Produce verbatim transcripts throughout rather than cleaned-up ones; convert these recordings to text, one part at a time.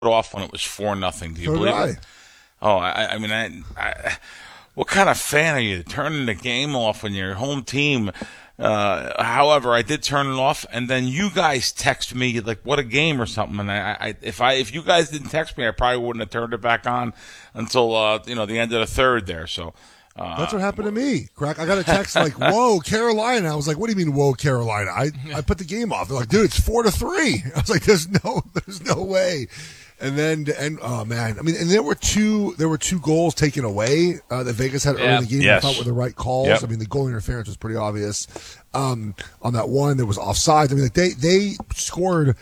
off when it was four nothing. Do you So did believe I. it? Oh, I, I mean, I, I, what kind of fan are you turning the game off when your home team? Uh, however, I did turn it off, and then you guys text me like, "What a game" or something. And I, I, if I, if you guys didn't text me, I probably wouldn't have turned it back on until uh, you know the end of the third there. So uh, That's what happened to me. Crack. I got a text like, "Whoa, Carolina!" I was like, "What do you mean, whoa, Carolina?" I, I put the game off. They're like, "Dude, it's four to three." I was like, "There's no, there's no way." And then, and oh man, I mean, and there were two, there were two goals taken away uh, that Vegas had early Yeah. in the game. Yes. I thought were the right calls. Yep. I mean, the goal interference was pretty obvious. Um, on that one, there was offsides. I mean, like they they scored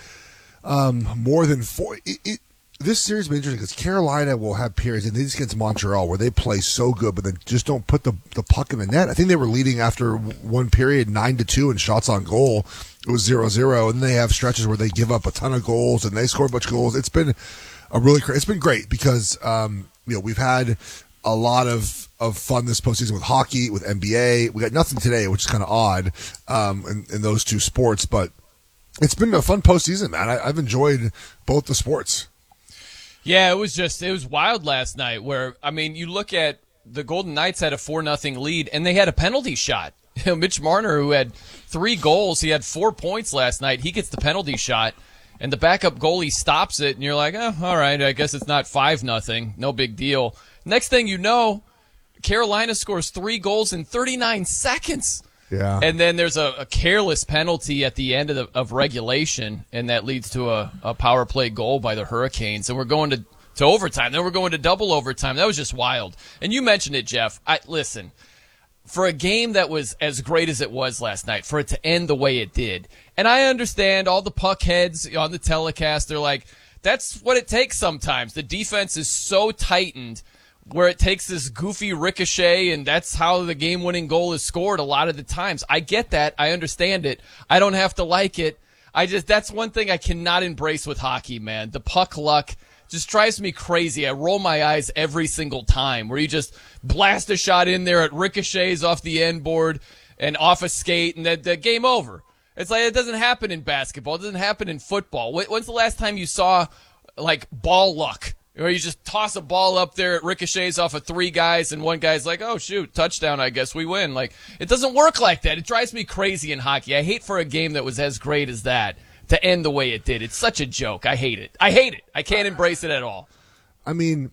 um, more than four. It, it, this series has been interesting because Carolina will have periods, and this against Montreal, where they play so good, but then just don't put the the puck in the net. I think they were leading after one period nine to two in shots on goal. It was zero zero, and they have stretches where they give up a ton of goals and they score a bunch of goals. It's been a really it's been great because um, you know we've had a lot of, of fun this postseason with hockey, with N B A. We got nothing today, which is kind of odd um, in, in those two sports, but it's been a fun postseason, man. I, I've enjoyed both the sports. Yeah, it was just it was wild last night. Where I mean, you look at the Golden Knights had a four nothing lead, and they had a penalty shot. Mitch Marner, who had three goals, he had four points last night. He gets the penalty shot, and the backup goalie stops it, and you're like, oh, all right, I guess it's not five nothing, no big deal. Next thing you know, Carolina scores three goals in thirty-nine seconds. Yeah. And then there's a, a careless penalty at the end of, the, of regulation, and that leads to a, a power play goal by the Hurricanes. And we're going to, to overtime. Then we're going to double overtime. That was just wild. And you mentioned it, Jeff. I, listen, for a game that was as great as it was last night, for it to end the way it did, and I understand all the puck heads on the telecast, they're like, that's what it takes sometimes. The defense is so tightened where it takes this goofy ricochet, and that's how the game-winning goal is scored a lot of the times. I get that. I understand it. I don't have to like it. I just that's one thing I cannot embrace with hockey, man. The puck luck just drives me crazy. I roll my eyes every single time where you just blast a shot in there, it ricochets off the end board and off a skate, and the, the game over. It's like it doesn't happen in basketball. It doesn't happen in football. When's the last time you saw, like, ball luck? Or you just toss a ball up there, it ricochets off of three guys, and one guy's like, oh, shoot, touchdown, I guess we win. Like, it doesn't work like that. It drives me crazy in hockey. I hate for a game that was as great as that to end the way it did. It's such a joke. I hate it. I hate it. I can't embrace it at all. I mean,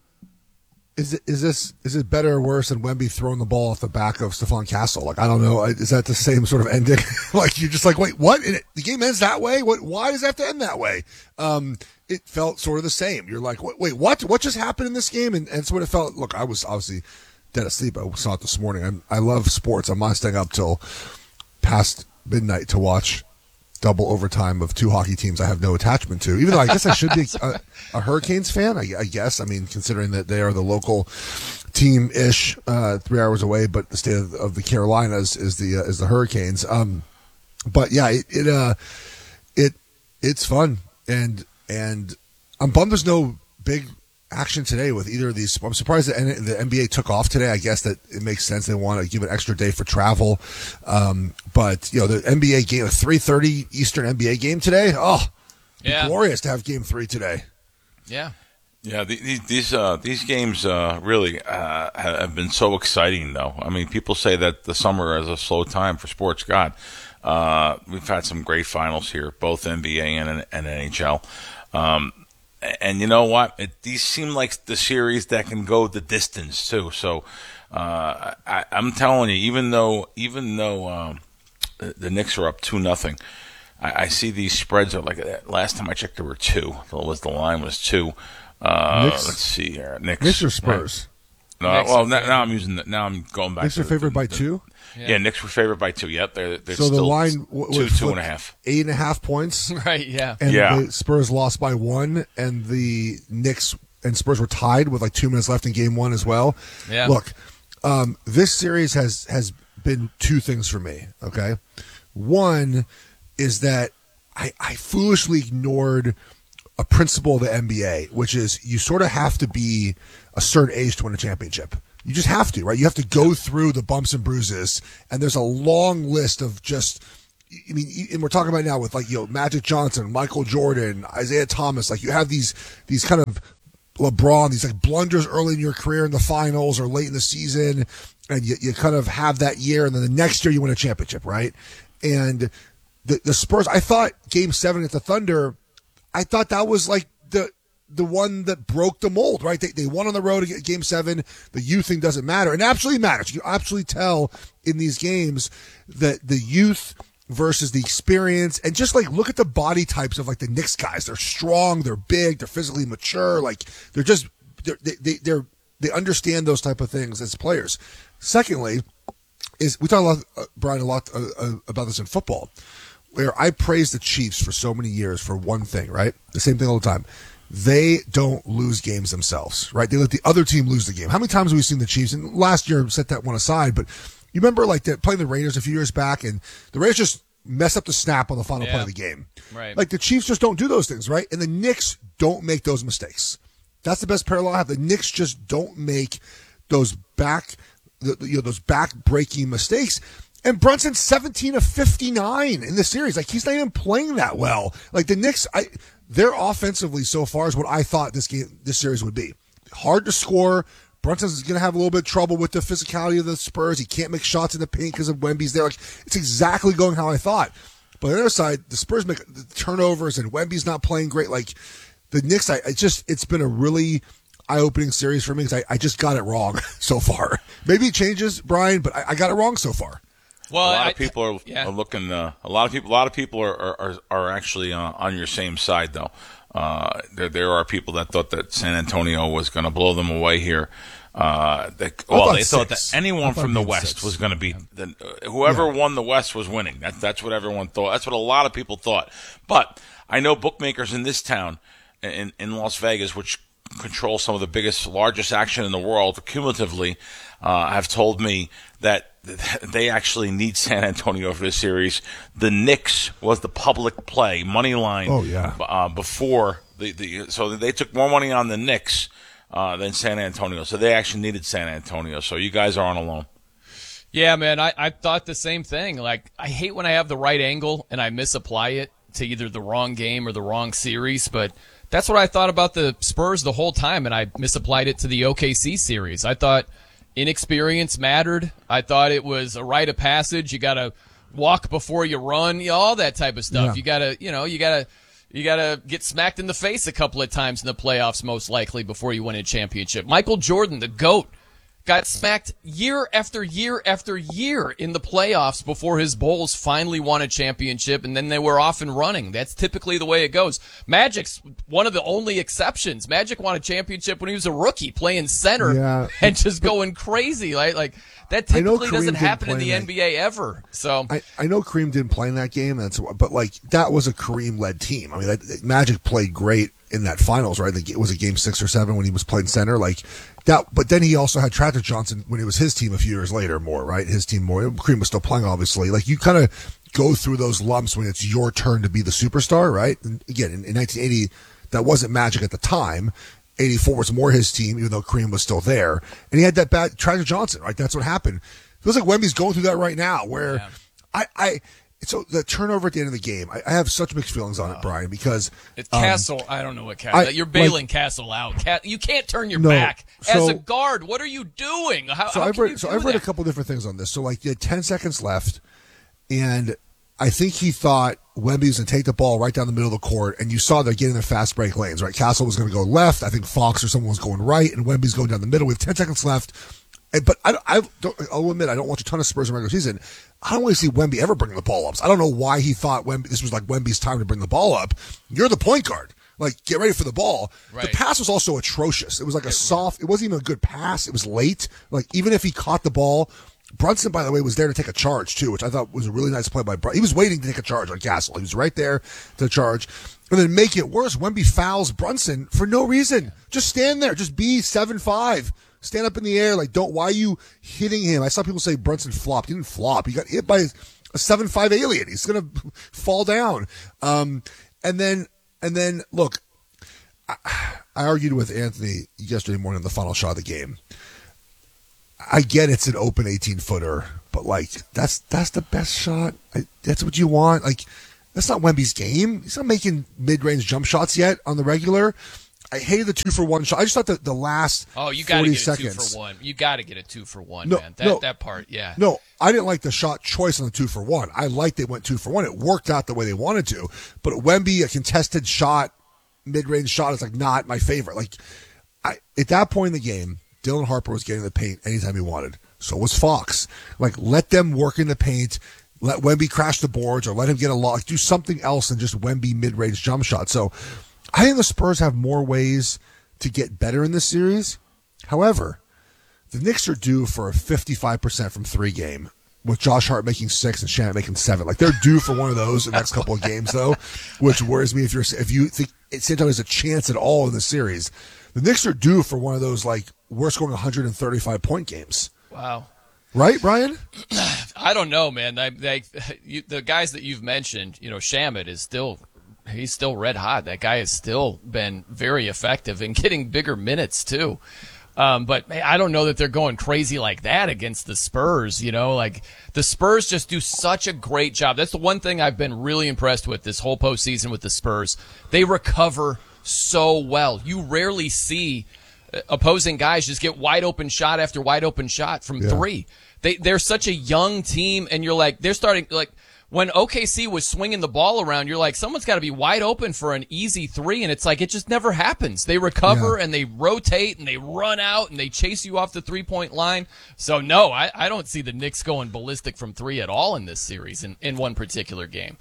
is it, is this is it better or worse than Wemby throwing the ball off the back of Stephon Castle? Like, I don't know. Is that the same sort of ending? Like, you're just like, wait, what? And it, the game ends that way? What? Why does it have to end that way? Um, it felt sort of the same. You're like, wait, wait what? What just happened in this game? And, and it's what it felt. Look, I was obviously dead asleep. I saw it this morning. I'm, I love sports. I'm not staying up till past midnight to watch double overtime of two hockey teams I have no attachment to. Even though I guess I should be a, a Hurricanes fan, I, I guess. I mean, considering that they are the local team-ish, uh, three hours away, but the state of, of the Carolinas is the uh, is the Hurricanes. Um, but yeah, it it, uh, it it's fun, and and I'm bummed there's no big action today with either of these. I'm surprised that the N B A took off today. I guess that it makes sense. They want to give an extra day for travel. Um, but, you know, the N B A game, a three thirty Eastern N B A game today, oh, yeah. Glorious to have game three today. Yeah. Yeah, these these uh, these games uh, really uh, have been so exciting, though. I mean, people say that the summer is a slow time for sports. God, uh, we've had some great finals here, both N B A and, and N H L. Um, and you know what? It, these seem like the series that can go the distance too. So uh, I, I'm telling you, even though even though um, the, the Knicks are up two nothing, I, I see these spreads are like that. Last time I checked, there were two. The was the line was two. Uh, Knicks, let's see here. Knicks, Knicks or Spurs? Right. No, Knicks well now, now I'm using the, now I'm going back. Knicks to are the, favored the, by the, two. Yeah. yeah, Knicks were favored by two. Yep, they're, they're so still the line w- two, was two and a half, eight and a half points. Right. Yeah. And yeah. the Spurs lost by one, and the Knicks and Spurs were tied with like two minutes left in game one as well. Yeah. Look, um, this series has has been two things for me. Okay, one is that I, I foolishly ignored a principle of the N B A, which is you sort of have to be a certain age to win a championship. You just have to, right? You have to go through the bumps and bruises, and there's a long list of just I mean, and we're talking about now with like, you know, Magic Johnson, Michael Jordan, Isaiah Thomas, like you have these, these kind of LeBron, these like blunders early in your career in the finals or late in the season. And you, you kind of have that year. And then the next year you win a championship, right? And the, the Spurs, I thought game seven at the Thunder, I thought that was like the, the one that broke the mold, right? They, they won on the road at game seven. The youth thing doesn't matter. And it absolutely matters. You absolutely tell in these games that the youth versus the experience, and just like look at the body types of like the Knicks guys. They're strong, they're big, they're physically mature. Like they're just they're, they they they're, they understand those type of things as players. Secondly, is we talk a lot, uh, Brian, a lot uh, uh, about this in football, where I praise the Chiefs for so many years for one thing, right? The same thing all the time. They don't lose games themselves, right? They let the other team lose the game. How many times have we seen the Chiefs? And last year, set that one aside, but you remember like the, playing the Raiders a few years back, and the Raiders just mess up the snap on the final yeah. play of the game. Right. Like the Chiefs just don't do those things, right? And the Knicks don't make those mistakes. That's the best parallel I have. The Knicks just don't make those back, the, you know, those back breaking mistakes. And Brunson's seventeen of fifty-nine in the series. Like he's not even playing that well. Like the Knicks, I, they're offensively so far is what I thought this game, this series would be. Hard to score. Brunson's going to have a little bit of trouble with the physicality of the Spurs. He can't make shots in the paint because of Wemby's there. Like it's exactly going how I thought. But on the other side, the Spurs make the turnovers and Wemby's not playing great. Like the Knicks, I, I just it's been a really eye-opening series for me because I, I just got it wrong so far. Maybe it changes, Brian, but I, I got it wrong so far. Well, a lot I, of people are, yeah. are looking. Uh, a lot of people. A lot of people are are, are actually uh, on your same side, though. Uh, there there are people that thought that San Antonio was going to blow them away here. Uh, they, well, they six. thought that anyone from the West six. was going to be the, uh, whoever Yeah. won the West was winning. That, that's what everyone thought. That's what a lot of people thought. But I know bookmakers in this town, in in Las Vegas, which control some of the biggest, largest action in the world, cumulatively, uh, have told me that they actually need San Antonio for this series. The Knicks was the public play money line. Oh, yeah. uh, before the, the so they took more money on the Knicks uh, than San Antonio. So they actually needed San Antonio. So you guys aren't alone. Yeah, man, I, I thought the same thing. Like, I hate when I have the right angle and I misapply it to either the wrong game or the wrong series, but that's what I thought about the Spurs the whole time, and I misapplied it to the O K C series. I thought inexperience mattered. I thought it was a rite of passage. You got to walk before you run, you know, all that type of stuff. Yeah. You got to, you know, you got to you got to get smacked in the face a couple of times in the playoffs, most likely, before you win a championship. Michael Jordan, the GOAT, got smacked year after year after year in the playoffs before his Bulls finally won a championship, and then they were off and running. That's typically the way it goes. Magic's one of the only exceptions. Magic won a championship when he was a rookie playing center Yeah. and just going crazy. Like, like that I know typically Kareem doesn't didn't happen in play the that. N B A ever. So I, I know Kareem didn't play in that game, that's but like that was a Kareem-led team. I mean, that, Magic played great in that finals, right? Like, it was a game six or seven when he was playing center, like that. But then he also had Tragic Johnson when it was his team a few years later, more right. His team more. Kareem was still playing, obviously. Like you kind of go through those lumps when it's your turn to be the superstar, right? And again, in, in nineteen eighty, that wasn't Magic at the time. eighty-four was more his team, even though Kareem was still there, and he had that bad Tragic Johnson, right? That's what happened. Feels like Wemby's going through that right now, where Yeah. I, I, so the turnover at the end of the game, I, I have such mixed feelings on it, Brian, because it's um, Castle. I don't know what Castle. I- You're bailing like- Castle out. Ca- you can't turn your No, back as so- a guard. What are you doing? How, So how I've can read, you so do I've read a that? couple different things on this. So like, you had ten seconds left, and I think he thought Wemby was going to take the ball right down the middle of the court, and you saw they're getting their fast break lanes, right? Castle was going to go left. I think Fox or someone was going right, and Wemby's going down the middle. We have ten seconds left. And, but I, I don't, I'll admit, I don't watch a ton of Spurs in regular season. I don't really see Wemby ever bringing the ball up. So I don't know why he thought Wemby, this was like Wemby's time to bring the ball up. You're the point guard. Like, get ready for the ball. Right. The pass was also atrocious. It was like a soft, it wasn't even a good pass. It was late. Like, even if he caught the ball, Brunson, by the way, was there to take a charge, too, which I thought was a really nice play by Brunson. He was waiting to take a charge on Castle. He was right there to charge. And then make it worse, Wemby fouls Brunson for no reason. Just stand there. Just be seven five. Stand up in the air. Like, don't, why are you hitting him? I saw people say Brunson flopped. He didn't flop. He got hit by a seven five alien. He's going to fall down. Um, and then, and then, look, I, I argued with Anthony yesterday morning on the final shot of the game. I get it's an open eighteen-footer, but like that's that's the best shot. I, that's what you want. Like that's not Wemby's game. He's not making mid-range jump shots yet on the regular. I hated the two for one shot. I just thought that the last oh, you got to get seconds, a two for one. You got to get a two for one, no, man. That no, that part, yeah. No, I didn't like the shot choice on the two for one. I liked they went two for one. It worked out the way they wanted to. But Wemby, a contested shot, mid-range shot is like not my favorite. Like I, at that point in the game, Dylan Harper was getting the paint anytime he wanted. So was Fox. Like let them work in the paint. Let Wemby crash the boards or let him get a lock. Do something else than just Wemby mid-range jump shot. So I think the Spurs have more ways to get better in this series. However, the Knicks are due for a fifty-five percent from three game, with Josh Hart making six and Shannon making seven. Like they're due for one of those in the next couple of games, though, which worries me. If you're if you think San Antonio has a chance at all in the series, the Knicks are due for one of those like we're scoring one hundred thirty-five point games. Wow. Right, Brian? I don't know, man. I, I, you, the guys that you've mentioned, you know, Shamet is still. He's still red hot. That guy has still been very effective and getting bigger minutes too. Um, but man, I don't know that they're going crazy like that against the Spurs. You know, like the Spurs just do such a great job. That's the one thing I've been really impressed with this whole postseason with the Spurs. They recover so well. You rarely see opposing guys just get wide open shot after wide open shot from yeah. three. They, they're such a young team, and you're like, they're starting like, when O K C was swinging the ball around, you're like, someone's got to be wide open for an easy three, and it's like it just never happens. They recover, yeah. and they rotate, and they run out, and they chase you off the three-point line. So, no, I, I don't see the Knicks going ballistic from three at all in this series, in, in one particular game.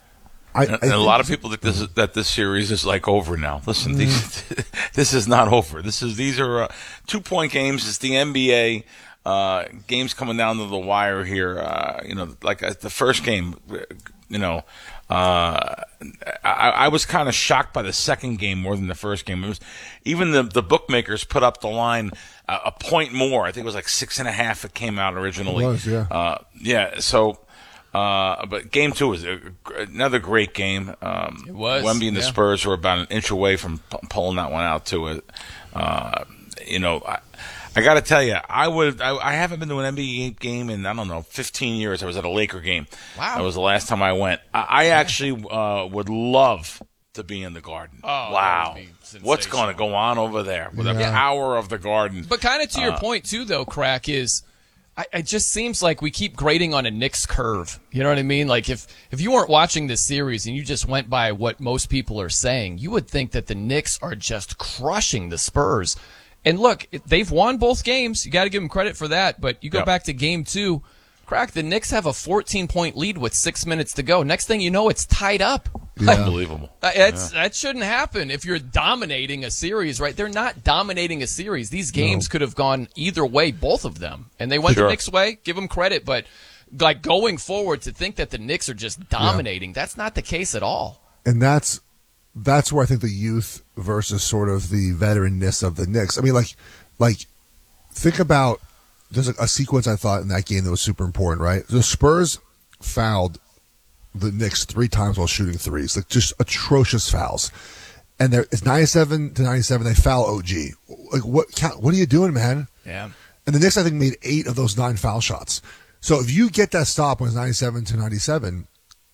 I, I and a lot of people think this is, that this series is like over now. Listen, these, this is not over. This is These are uh, two-point games. It's the N B A. Uh, games coming down to the wire here. Uh, you know, like uh, the first game, you know, uh, I, I was kind of shocked by the second game more than the first game. It was even the the bookmakers put up the line uh, a point more. I think it was like six and a half. It came out originally. It was, yeah. Uh, yeah. So, uh, but game two was a, another great game. Um, it was. Wemby and the yeah. Spurs were about an inch away from p- pulling that one out to it. Uh, you know. I, I got to tell you, I would. I, I haven't been to an N B A game in I don't know fifteen years. I was at a Laker game. Wow, that was the last time I went. I, I actually uh, would love to be in the Garden. Oh, wow, what's going to go on over there with yeah. the power of the Garden? But kind of to your uh, point too, though, Crack is. I, it just seems like we keep grading on a Knicks curve. You know what I mean? Like if if you weren't watching this series and you just went by what most people are saying, you would think that the Knicks are just crushing the Spurs. And look, they've won both games. You got to give them credit for that. But you go yep. back to game two, Crack, the Knicks have a fourteen-point lead with six minutes to go. Next thing you know, it's tied up. Yeah. Unbelievable. It's, yeah. That shouldn't happen if you're dominating a series, right? They're not dominating a series. These games no. could have gone either way, both of them. And they went sure. the Knicks' way. Give them credit. But like going forward, to think that the Knicks are just dominating, yeah. that's not the case at all. And that's that's where I think the youth versus sort of the veteranness of the Knicks. I mean, like, like think about there's a, a sequence I thought in that game that was super important, right? The Spurs fouled the Knicks three times while shooting threes, like just atrocious fouls. And there it's ninety-seven to ninety-seven. They foul O G. Like what? What are you doing, man? Yeah. And the Knicks, I think, made eight of those nine foul shots. So if you get that stop when it's ninety-seven to ninety-seven,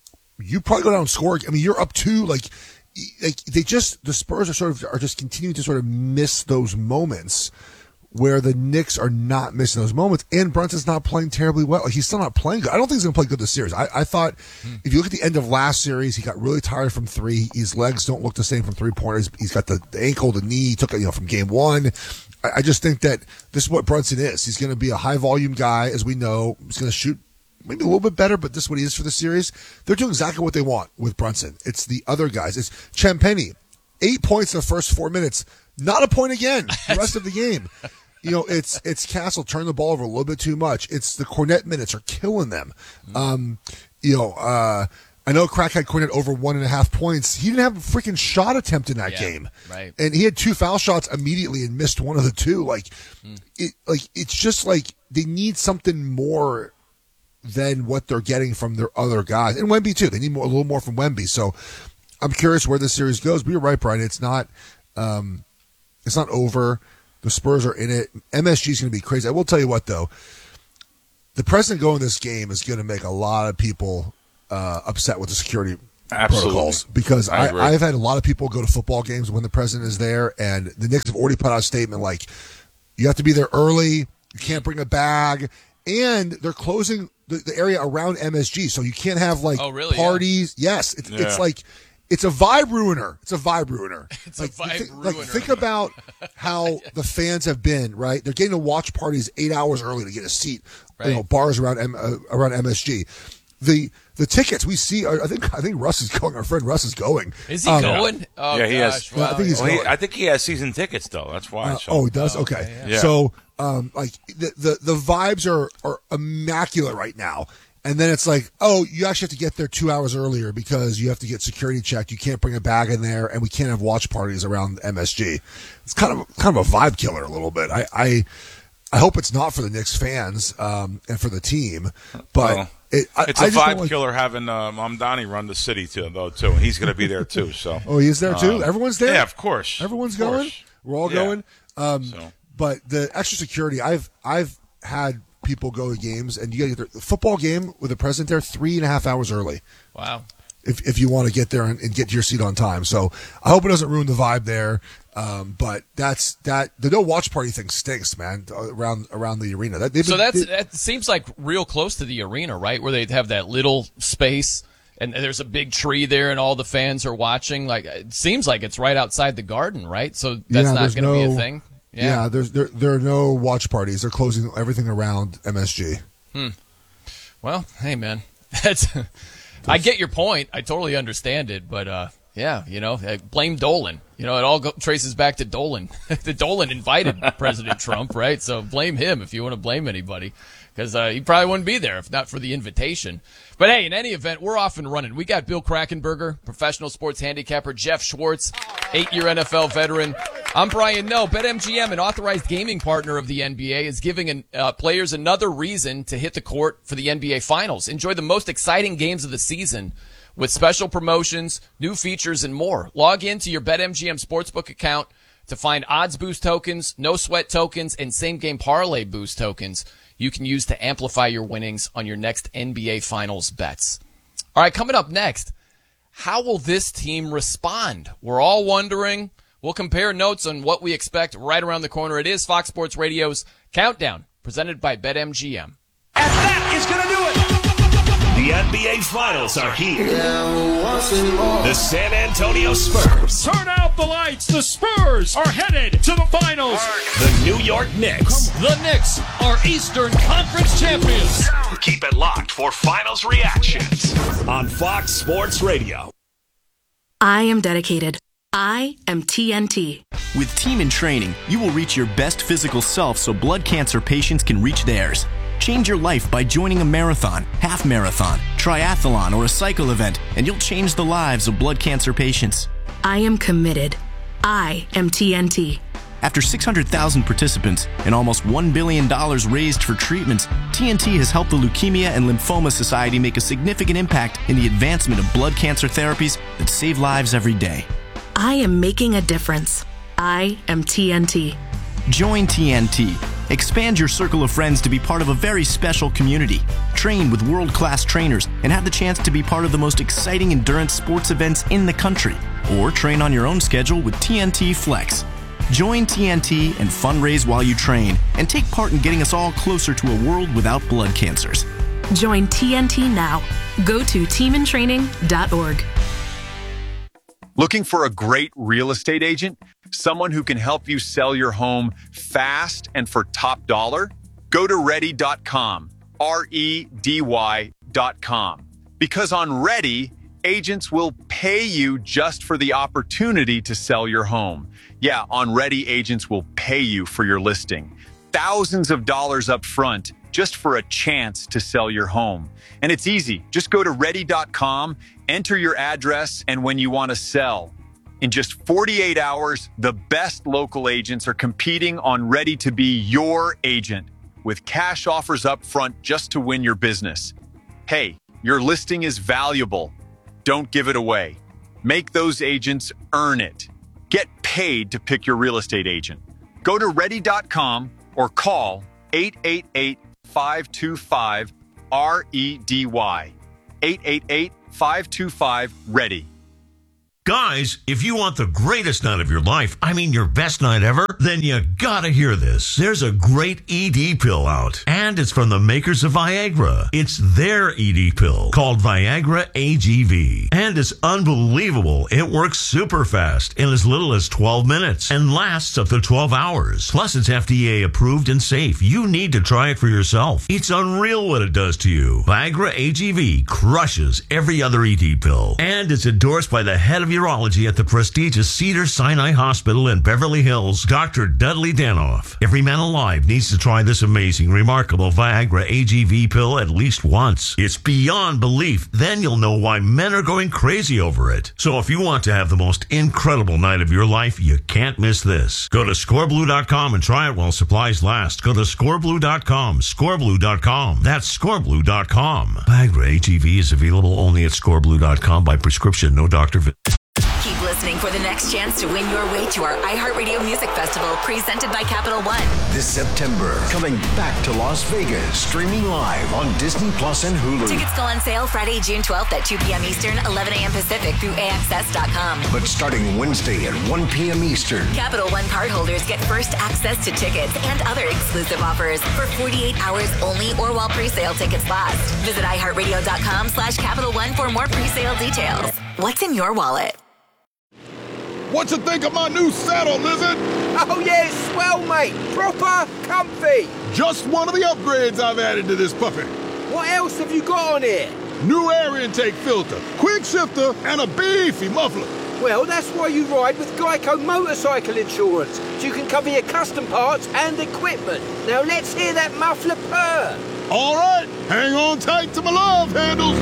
you probably go down and score. I mean, you're up two, like. Like they just the Spurs are sort of are just continuing to sort of miss those moments where the Knicks are not missing those moments, and Brunson's not playing terribly well. Like he's still not playing good. I don't think he's going to play good this series. I, I thought hmm. if you look at the end of last series, he got really tired from three. His legs don't look the same from three pointers. He's got the, the ankle, the knee. He took it, you know, from game one. I, I just think that this is what Brunson is. He's going to be a high volume guy, as we know. He's going to shoot maybe a little bit better, but this is what he is for the series. They're doing exactly what they want with Brunson. It's the other guys. It's Champagnie, eight points in the first four minutes, not a point again the rest of the game. You know, it's it's Castle turn the ball over a little bit too much. It's the Kornet minutes are killing them. Um, you know, uh, I know Crack had Kornet over one and a half points. He didn't have a freaking shot attempt in that yeah, game, right? And he had two foul shots immediately and missed one of the two. Like, mm. it, like it's just like they need something more than what they're getting from their other guys. And Wemby, too. They need more, a little more from Wemby. So I'm curious where this series goes. But you're right, Brian. It's not um, it's not over. The Spurs are in it. M S G is going to be crazy. I will tell you what, though. the president going to this game is going to make a lot of people uh, upset with the security Absolutely. protocols, because I I, agree. I've had a lot of people go to football games when the president is there, and the Knicks have already put out a statement like, you have to be there early, you can't bring a bag, and they're closing the, the area around M S G, so you can't have like Oh, really? parties. Yes, it's, Yeah. it's like it's a vibe ruiner. It's a vibe ruiner. It's like, a vibe think, ruiner. Like, think about how the fans have been. Right, they're getting to watch parties eight hours early to get a seat. Right. You know, bars around M, uh, around M S G. The the tickets we see, are, I think I think Russ is going. Our friend Russ is going. Is he Um, going? Oh, Yeah, he has- gosh. Yeah, I Wow. think he's Well, he, going. I think he has season tickets though. That's why. Uh, so. oh, he does. Oh, okay, okay, yeah. so um, like the, the the vibes are are immaculate right now. And then it's like, oh, you actually have to get there two hours earlier because you have to get security checked. You can't bring a bag in there, and we can't have watch parties around M S G. It's kind of kind of a vibe killer a little bit. I I, I hope it's not for the Knicks fans um, and for the team, but Well, it, I, It's I a just don't vibe like- killer having uh, Mamdani run the city too, though. Too, and he's going to be there too. So. Oh, he is there too. Um, Everyone's there. Yeah, of course. Everyone's Of going. course. We're all Yeah. going. Um, So. But the extra security, I've I've had people go to games, and you got to get there. The football game with the president there three and a half hours early. Wow. If if you want to get there and, and get to your seat on time. So I hope it doesn't ruin the vibe there. Um, but that's that. The no watch party thing stinks, man. Around around the arena. That, they've So been- that's they- that seems like real close to the arena, right? Where they have that little space and there's a big tree there and all the fans are watching. Like it seems like it's right outside the garden, right? So that's Yeah, not there's going to be a no- thing. yeah. There's there there are no watch parties. They're closing everything around M S G. Well, hey man, that's. I get your point. I totally understand it, but uh, yeah, you know, uh, blame Dolan. You know, it all go- traces back to Dolan. the Dolan invited President Trump, right? So blame him if you want to blame anybody, because uh, he probably wouldn't be there if not for the invitation. But hey, in any event, we're off and running. We got Bill Krackenberger, professional sports handicapper, Jeff Schwartz, eight-year N F L veteran. I'm Brian No. BetMGM, an authorized gaming partner of the N B A, is giving an, uh, players another reason to hit the court for the N B A Finals. Enjoy the most exciting games of the season with special promotions, new features, and more. Log into your BetMGM Sportsbook account to find odds boost tokens, no sweat tokens, and same-game parlay boost tokens you can use to amplify your winnings on your next N B A Finals bets. All right, coming up next, how will this team respond? We're all wondering. We'll compare notes on what we expect right around the corner. It is Fox Sports Radio's Countdown, presented by BetMGM. And that is going to do it. The N B A Finals are here. The San Antonio Spurs. Turn out the lights. The Spurs are headed to the finals. The New York Knicks. The Knicks are Eastern Conference champions. Keep it locked for Finals reactions on Fox Sports Radio. I am dedicated. I am T N T. With Team in Training, you will reach your best physical self so blood cancer patients can reach theirs. Change your life by joining a marathon, half marathon, triathlon, or a cycle event, and you'll change the lives of blood cancer patients. I am committed. I am T N T. After six hundred thousand participants and almost one billion dollars raised for treatments, T N T has helped the Leukemia and Lymphoma Society make a significant impact in the advancement of blood cancer therapies that save lives every day. I am making a difference. I am T N T. Join T N T. Expand your circle of friends to be part of a very special community. Train with world-class trainers and have the chance to be part of the most exciting endurance sports events in the country. Or train on your own schedule with T N T Flex. Join T N T and fundraise while you train and take part in getting us all closer to a world without blood cancers. Join T N T now. Go to team in training dot org. Looking for a great real estate agent? Someone who can help you sell your home fast and for top dollar? Go to ready dot com, R E D Y dot com. Because on Ready, agents will pay you just for the opportunity to sell your home. Yeah, on Ready, agents will pay you for your listing. Thousands of dollars up front just for a chance to sell your home. And it's easy. Just go to ready dot com, enter your address, and when you want to sell. In just forty-eight hours, the best local agents are competing on Ready to be your agent with cash offers up front just to win your business. Hey, your listing is valuable. Don't give it away. Make those agents earn it. Get paid to pick your real estate agent. Go to ready dot com or call eight eight eight, five two five, R E D Y. eight eight eight, five two five, READY. Guys, if you want the greatest night of your life, I mean your best night ever, then you gotta hear this. There's a great E D pill out, and it's from the makers of Viagra. It's their E D pill called Viagra A G V, and it's unbelievable. It works super fast in as little as twelve minutes and lasts up to twelve hours. Plus, it's F D A approved and safe. You need to try it for yourself. It's unreal what it does to you. Viagra A G V crushes every other E D pill, and it's endorsed by the head of your urology at the prestigious Cedars-Sinai Hospital in Beverly Hills, Doctor Dudley Danoff. Every man alive needs to try this amazing, remarkable Viagra A G V pill at least once. It's beyond belief. Then you'll know why men are going crazy over it. So if you want to have the most incredible night of your life, you can't miss this. Go to score blue dot com and try it while supplies last. Go to score blue dot com, score blue dot com. That's score blue dot com. Viagra A G V is available only at score blue dot com by prescription, no doctor visit. Keep listening for the next chance to win your way to our iHeartRadio Music Festival presented by Capital One. This September, coming back to Las Vegas, streaming live on Disney Plus and Hulu. Tickets go on sale Friday, June twelfth at two p.m. Eastern, eleven a.m. Pacific through A X S dot com. But starting Wednesday at one p.m. Eastern, Capital One cardholders get first access to tickets and other exclusive offers for forty-eight hours only or while pre-sale tickets last. Visit iHeartRadio.com slash Capital One for more pre-sale details. What's in your wallet? What you think of my new saddle, Lizard? Oh, yeah, it's swell, mate. Proper comfy. Just one of the upgrades I've added to this puppy. What else have you got on here? New air intake filter, quick shifter, and a beefy muffler. Well, that's why you ride with Geico Motorcycle Insurance, so you can cover your custom parts and equipment. Now let's hear that muffler purr. All right, hang on tight to my love handles.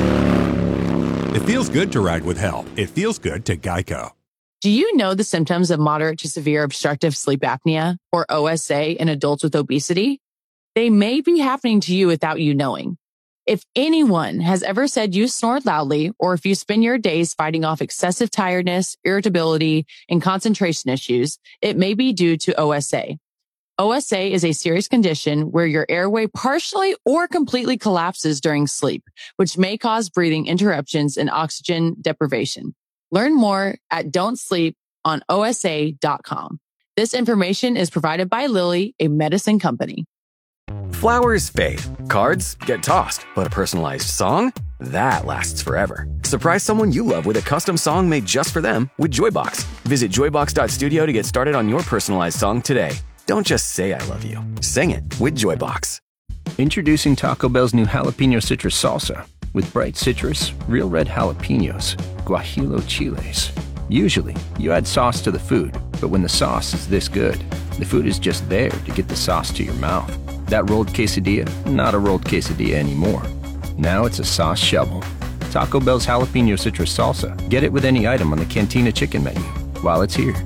It feels good to ride with help. It feels good to Geico. Do you know the symptoms of moderate to severe obstructive sleep apnea, or O S A, in adults with obesity? They may be happening to you without you knowing. If anyone has ever said you snore loudly, or if you spend your days fighting off excessive tiredness, irritability, and concentration issues, it may be due to O S A. O S A is a serious condition where your airway partially or completely collapses during sleep, which may cause breathing interruptions and oxygen deprivation. Learn more at don't sleep on O S A dot com. This information is provided by Lilly, a medicine company. Flowers fade, cards get tossed, but a personalized song? That lasts forever. Surprise someone you love with a custom song made just for them with Joybox. Visit joybox dot studio to get started on your personalized song today. Don't just say I love you. Sing it with Joybox. Introducing Taco Bell's new jalapeno citrus salsa. With bright citrus, real red jalapenos, guajillo chiles. Usually, you add sauce to the food, but when the sauce is this good, the food is just there to get the sauce to your mouth. That rolled quesadilla, not a rolled quesadilla anymore. Now it's a sauce shovel. Taco Bell's jalapeno citrus salsa. Get it with any item on the Cantina chicken menu while it's here.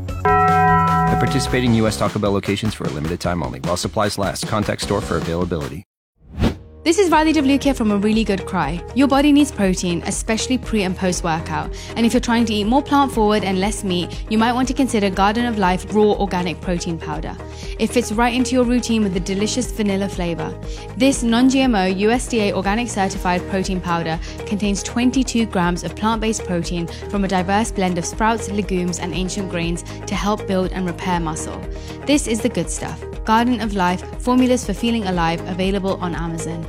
At participating U S Taco Bell locations for a limited time only. While supplies last, contact store for availability. This is Riley Devlukia from A Really Good Cry. Your body needs protein, especially pre and post workout. And if you're trying to eat more plant forward and less meat, you might want to consider Garden of Life Raw Organic Protein Powder. It fits right into your routine with a delicious vanilla flavor. This non-G M O U S D A organic certified protein powder contains twenty-two grams of plant-based protein from a diverse blend of sprouts, legumes, and ancient grains to help build and repair muscle. This is the good stuff. Garden of Life, formulas for feeling alive, available on Amazon.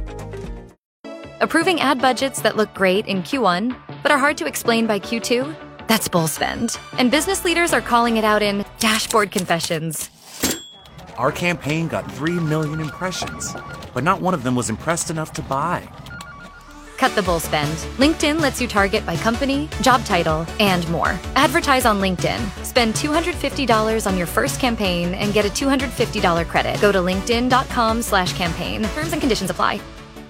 Approving ad budgets that look great in Q one, but are hard to explain by Q two? That's bull spend. And business leaders are calling it out in Dashboard Confessions. Our campaign got three million impressions, but not one of them was impressed enough to buy. Cut the bull spend. LinkedIn lets you target by company, job title, and more. Advertise on LinkedIn. Spend two hundred fifty dollars on your first campaign and get a two hundred fifty dollars credit. Go to linkedin.com slash campaign. Terms and conditions apply.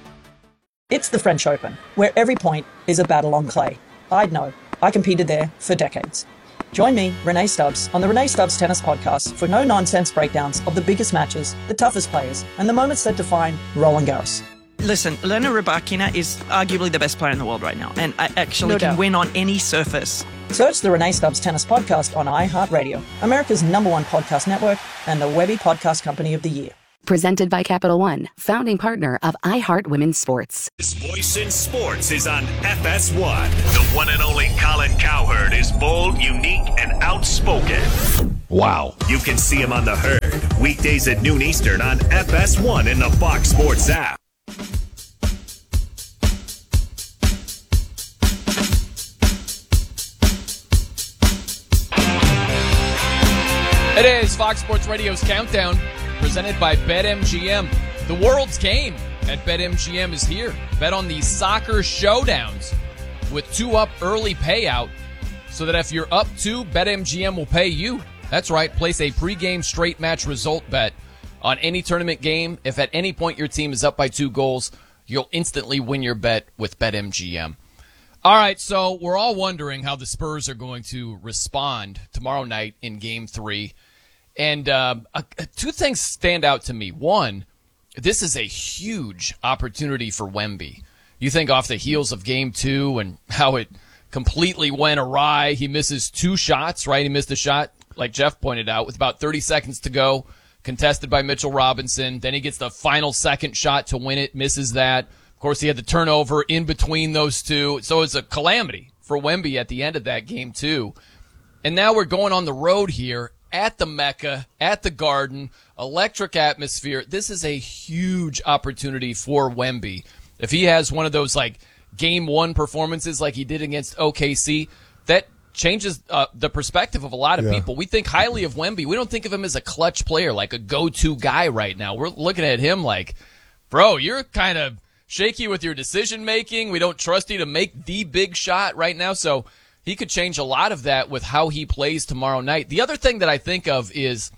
It's the French Open, where every point is a battle on clay. I'd know. I competed there for decades. Join me, Renee Stubbs, on the Renee Stubbs Tennis Podcast for no-nonsense breakdowns of the biggest matches, the toughest players, and the moments that define Roland Garros. Listen, Elena Rybakina is arguably the best player in the world right now, and I actually No can doubt. win on any surface. Search the Renee Stubbs Tennis Podcast on iHeartRadio, America's number one podcast network and the Webby Podcast Company of the Year. Presented by Capital One, founding partner of iHeart Women's Sports. His voice in sports is on F S one. The one and only Colin Cowherd is bold, unique, and outspoken. Wow. You can see him on The Herd, weekdays at noon Eastern on F S one in the Fox Sports app. It is Fox Sports Radio's Countdown, presented by BetMGM. The world's game at BetMGM is here. Bet on these soccer showdowns with two up early payout so that if you're up two, BetMGM will pay you. That's right. Place a pregame straight match result bet on any tournament game. If at any point your team is up by two goals, you'll instantly win your bet with BetMGM. All right, so we're all wondering how the Spurs are going to respond tomorrow night in Game three. And uh, uh, two things stand out to me. One, this is a huge opportunity for Wemby. You think off the heels of Game two and how it completely went awry. He misses two shots, right? He missed a shot, like Jeff pointed out, with about thirty seconds to go, contested by Mitchell Robinson. Then he gets the final second shot to win it, misses that. Of course, he had the turnover in between those two. So it's a calamity for Wemby at the end of that game, too. And now we're going on the road here at the Mecca, at the Garden, electric atmosphere. This is a huge opportunity for Wemby. If he has one of those, like, game one performances like he did against O K C, that changes uh, the perspective of a lot of yeah. people. We think highly of Wemby. We don't think of him as a clutch player, like a go-to guy right now. We're looking at him like, bro, you're kind of shaky with your decision-making. We don't trust you to make the big shot right now. So he could change a lot of that with how he plays tomorrow night. The other thing that I think of is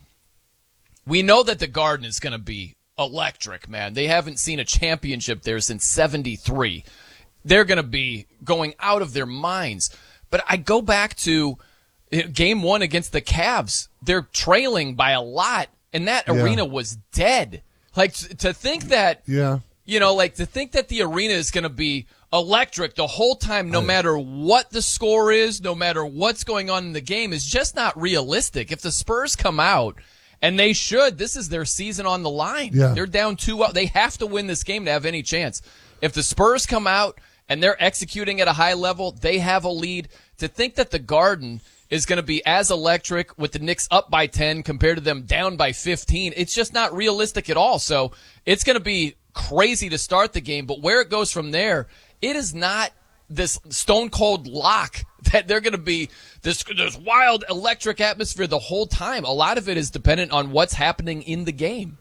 we know that the Garden is going to be electric, man. They haven't seen a championship there since seventy-three. They're going to be going out of their minds. But I go back to game one against the Cavs. They're trailing by a lot, and that yeah. arena was dead. Like, to think that, yeah. you know, like to think that the arena is going to be electric the whole time, no matter what the score is, no matter what's going on in the game, is just not realistic. If the Spurs come out, and they should, this is their season on the line. Yeah. They're down two out. They have to win this game to have any chance. If the Spurs come out and they're executing at a high level, they have a lead. To think that the Garden is going to be as electric with the Knicks up by ten compared to them down by fifteen, it's just not realistic at all. So it's going to be crazy to start the game, but where it goes from there, it is not this stone cold lock that they're going to be this, this wild electric atmosphere the whole time. A lot of it is dependent on what's happening in the game.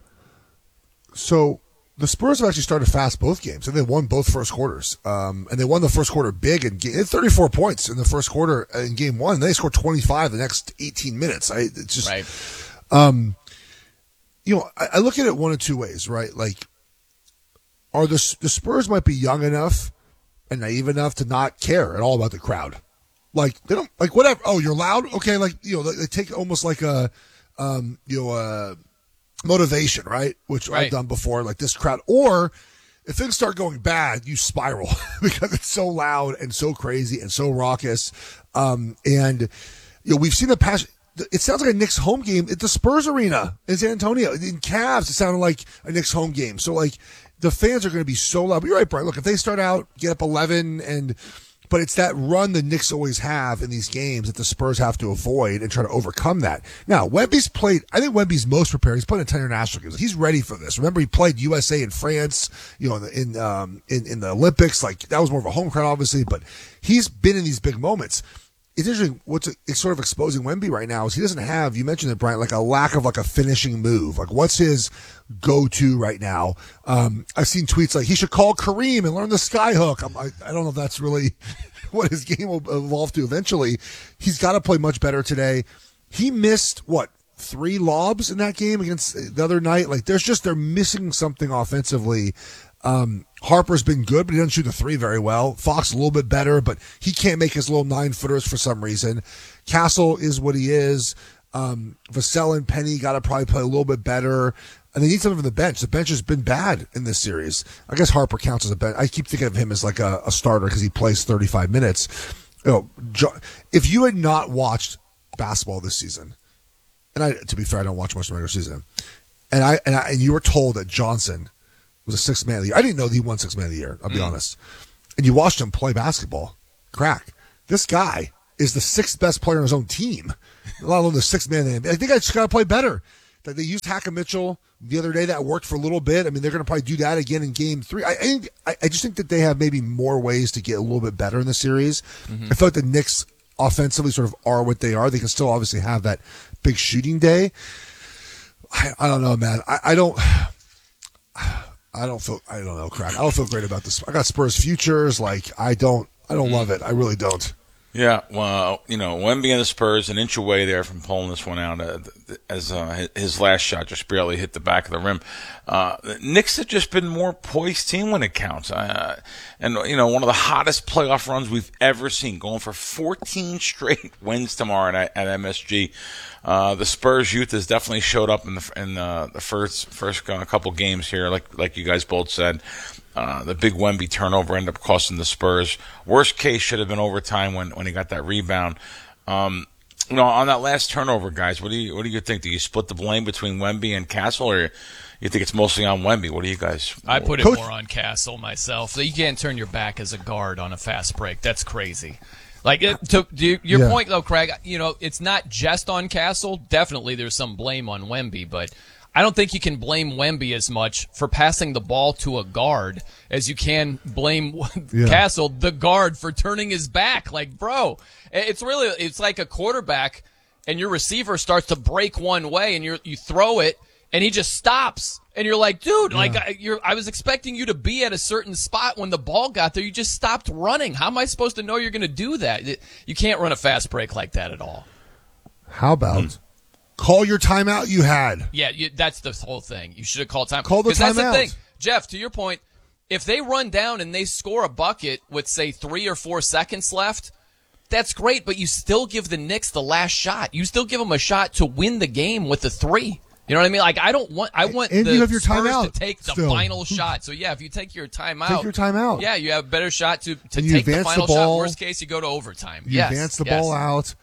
So the Spurs have actually started fast both games, and they won both first quarters. Um, and they won the first quarter big, and game, thirty-four points in the first quarter in game one. And they scored twenty-five the next eighteen minutes. I, it's just, right. um, you know, I, I look at it one of two ways, right? Like, are the the Spurs might be young enough and naive enough to not care at all about the crowd. Like, they don't, like, whatever. Oh, you're loud? Okay, like, you know, they take almost like a, um, you know, uh, motivation, right? Which right. I've done before, like this crowd. Or if things start going bad, you spiral because it's so loud and so crazy and so raucous. Um, and, you know, we've seen the past. It sounds like a Knicks home game at the Spurs arena in San Antonio. In Cavs, it sounded like a Knicks home game. So, like, the fans are going to be so loud. But you're right, Brian. Look, if they start out, get up eleven, and but it's that run the Knicks always have in these games that the Spurs have to avoid and try to overcome that. Now, Wemby's played, I think Wemby's most prepared. He's played in ten international games. He's ready for this. Remember, he played U S A in France, you know, in, in, um, in, in the Olympics. Like, that was more of a home crowd, obviously, but he's been in these big moments. It's interesting. What's it's sort of exposing Wemby right now is he doesn't have, you mentioned it, Brian, like a lack of like a finishing move. Like, what's his go-to right now? Um, I've seen tweets like he should call Kareem and learn the sky hook. I'm, I, I don't know if that's really what his game will evolve to eventually. He's got to play much better today. He missed, what, three lobs in that game against the other night? Like, there's just, they're missing something offensively. Um, Harper's been good, but he doesn't shoot the three very well. Fox a little bit better, but he can't make his little nine footers for some reason. Castle is what he is. Um, Vassell and Penny got to probably play a little bit better. And they need something from the bench. The bench has been bad in this series. I guess Harper counts as a bench. I keep thinking of him as like a, a starter because he plays thirty-five minutes. You know, if you had not watched basketball this season, and I, to be fair, I don't watch much of the regular season, and I and I and you were told that Johnson was a sixth man of the year. I didn't know that he won sixth man of the year. I'll be mm. honest. And you watched him play basketball. Crack. This guy is the sixth best player on his own team, let alone the sixth man of the N B A. I think I just got to play better. That they used Hackett Mitchell the other day. That worked for a little bit. I mean, they're going to probably do that again in game three. I, I, I just think that they have maybe more ways to get a little bit better in the series. Mm-hmm. I feel like the Knicks offensively sort of are what they are. They can still obviously have that big shooting day. I, I don't know, man. I, I don't. I don't feel. I don't know, crack. I don't feel great about this. I got Spurs futures. Like I don't. I don't mm-hmm. love it. I really don't. Yeah, well, you know, Wemby and the Spurs an inch away there from pulling this one out uh, as uh, his last shot just barely hit the back of the rim. Uh, the Knicks have just been more poised team when it counts. Uh, and, you know, one of the hottest playoff runs we've ever seen, going for fourteen straight wins tomorrow at, at M S G. Uh, the Spurs youth has definitely showed up in the in uh, the first first uh, couple games here, like like you guys both said. Uh, the big Wemby turnover ended up costing the Spurs. Worst case should have been overtime when, when he got that rebound. Um, you know, on that last turnover, guys, what do you what do you think? Do you split the blame between Wemby and Castle, or you think it's mostly on Wemby? What do you guys? I put it Coach- more on Castle myself. You can't turn your back as a guard on a fast break. That's crazy. Like it, to, to your yeah. point, though, Craig. You know, it's not just on Castle. Definitely, there's some blame on Wemby, but I don't think you can blame Wemby as much for passing the ball to a guard as you can blame yeah. Castle, the guard, for turning his back. Like, bro, it's really, it's like a quarterback and your receiver starts to break one way and you you throw it and he just stops. And you're like, dude, yeah. like I, you're, I was expecting you to be at a certain spot when the ball got there. You just stopped running. How am I supposed to know you're going to do that? You can't run a fast break like that at all. How about mm. call your timeout you had? Yeah, you, that's the whole thing. You should have called time. Call the timeout. That's the thing. Jeff, to your point, if they run down and they score a bucket with, say, three or four seconds left, that's great, but you still give the Knicks the last shot. You still give them a shot to win the game with the three. You know what I mean? Like, I don't want, I want and the you have your Spurs timeout to take the still. final shot. So, yeah, if you take your timeout. Take your timeout. Yeah, you have a better shot to, to you take the advance final the ball. shot. Worst case, you go to overtime. You yes, advance the yes. ball out.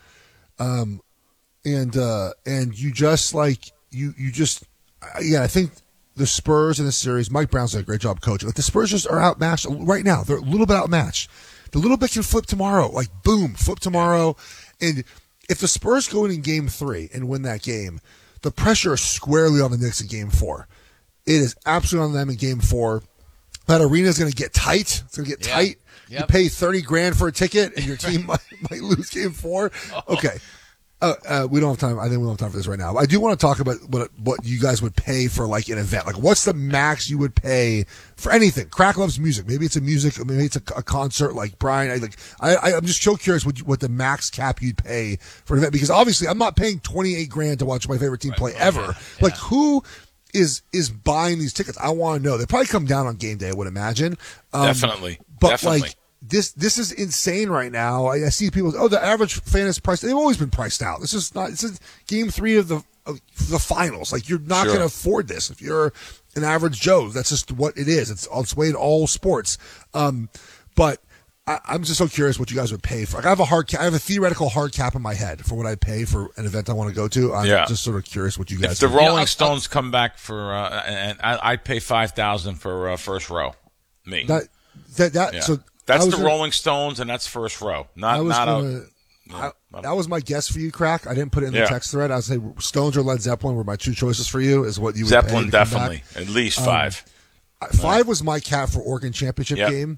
Um, and, uh, and you just, like, you, you just, uh, yeah, I think the Spurs in this series, Mike Brown's done a great job coaching. Like, the Spurs just are outmatched right now. They're a little bit outmatched. The little bit can flip tomorrow. Like, boom, flip tomorrow. And if the Spurs go in in game three and win that game, the pressure is squarely on the Knicks in game four. It is absolutely on them in game four. That arena is going to get tight. It's going to get yeah. tight. Yep. You pay thirty grand for a ticket and your team might, might lose game four. Okay. Uh, uh, we don't have time. I think we don't have time for this right now. I do want to talk about what what you guys would pay for like an event. Like, what's the max you would pay for anything? Crack loves music. Maybe it's a music. Maybe it's a, a concert. Like Brian, I like. I, I I'm just so curious what you, what the max cap you'd pay for an event, because obviously I'm not paying twenty-eight grand to watch my favorite team right. play ever. Yeah. Like, who is is buying these tickets? I want to know. They probably come down on game day, I would imagine. Um, Definitely. But Definitely. like. This this is insane right now. I, I see people. Oh, the average fan is priced. They've always been priced out. This is not. This is game three of the of the finals. Like, you're not Sure. going to afford this if you're an average Joe. That's just what it is. It's it's way in all sports. Um, but I, I'm just so curious what you guys would pay for. Like, I have a hard. Cap, I have a theoretical hard cap in my head for what I'd pay for an event I want to go to. I'm Yeah. just sort of curious what you guys. If the would- Rolling Yeah, I'll- Stones come back for, uh, and I, I'd pay five thousand for uh, first row. Me. that that that Yeah. so. That's I was the gonna- Rolling Stones, and that's first row. Not I was not gonna, a. I, no, that was my guess for you, Crack. I didn't put it in the Yeah. text thread. I would say Stones or Led Zeppelin were my two choices for you. Is what you would Zeppelin pay to come definitely back. at least Um, five. Five was my cap for Oregon championship Yep. game,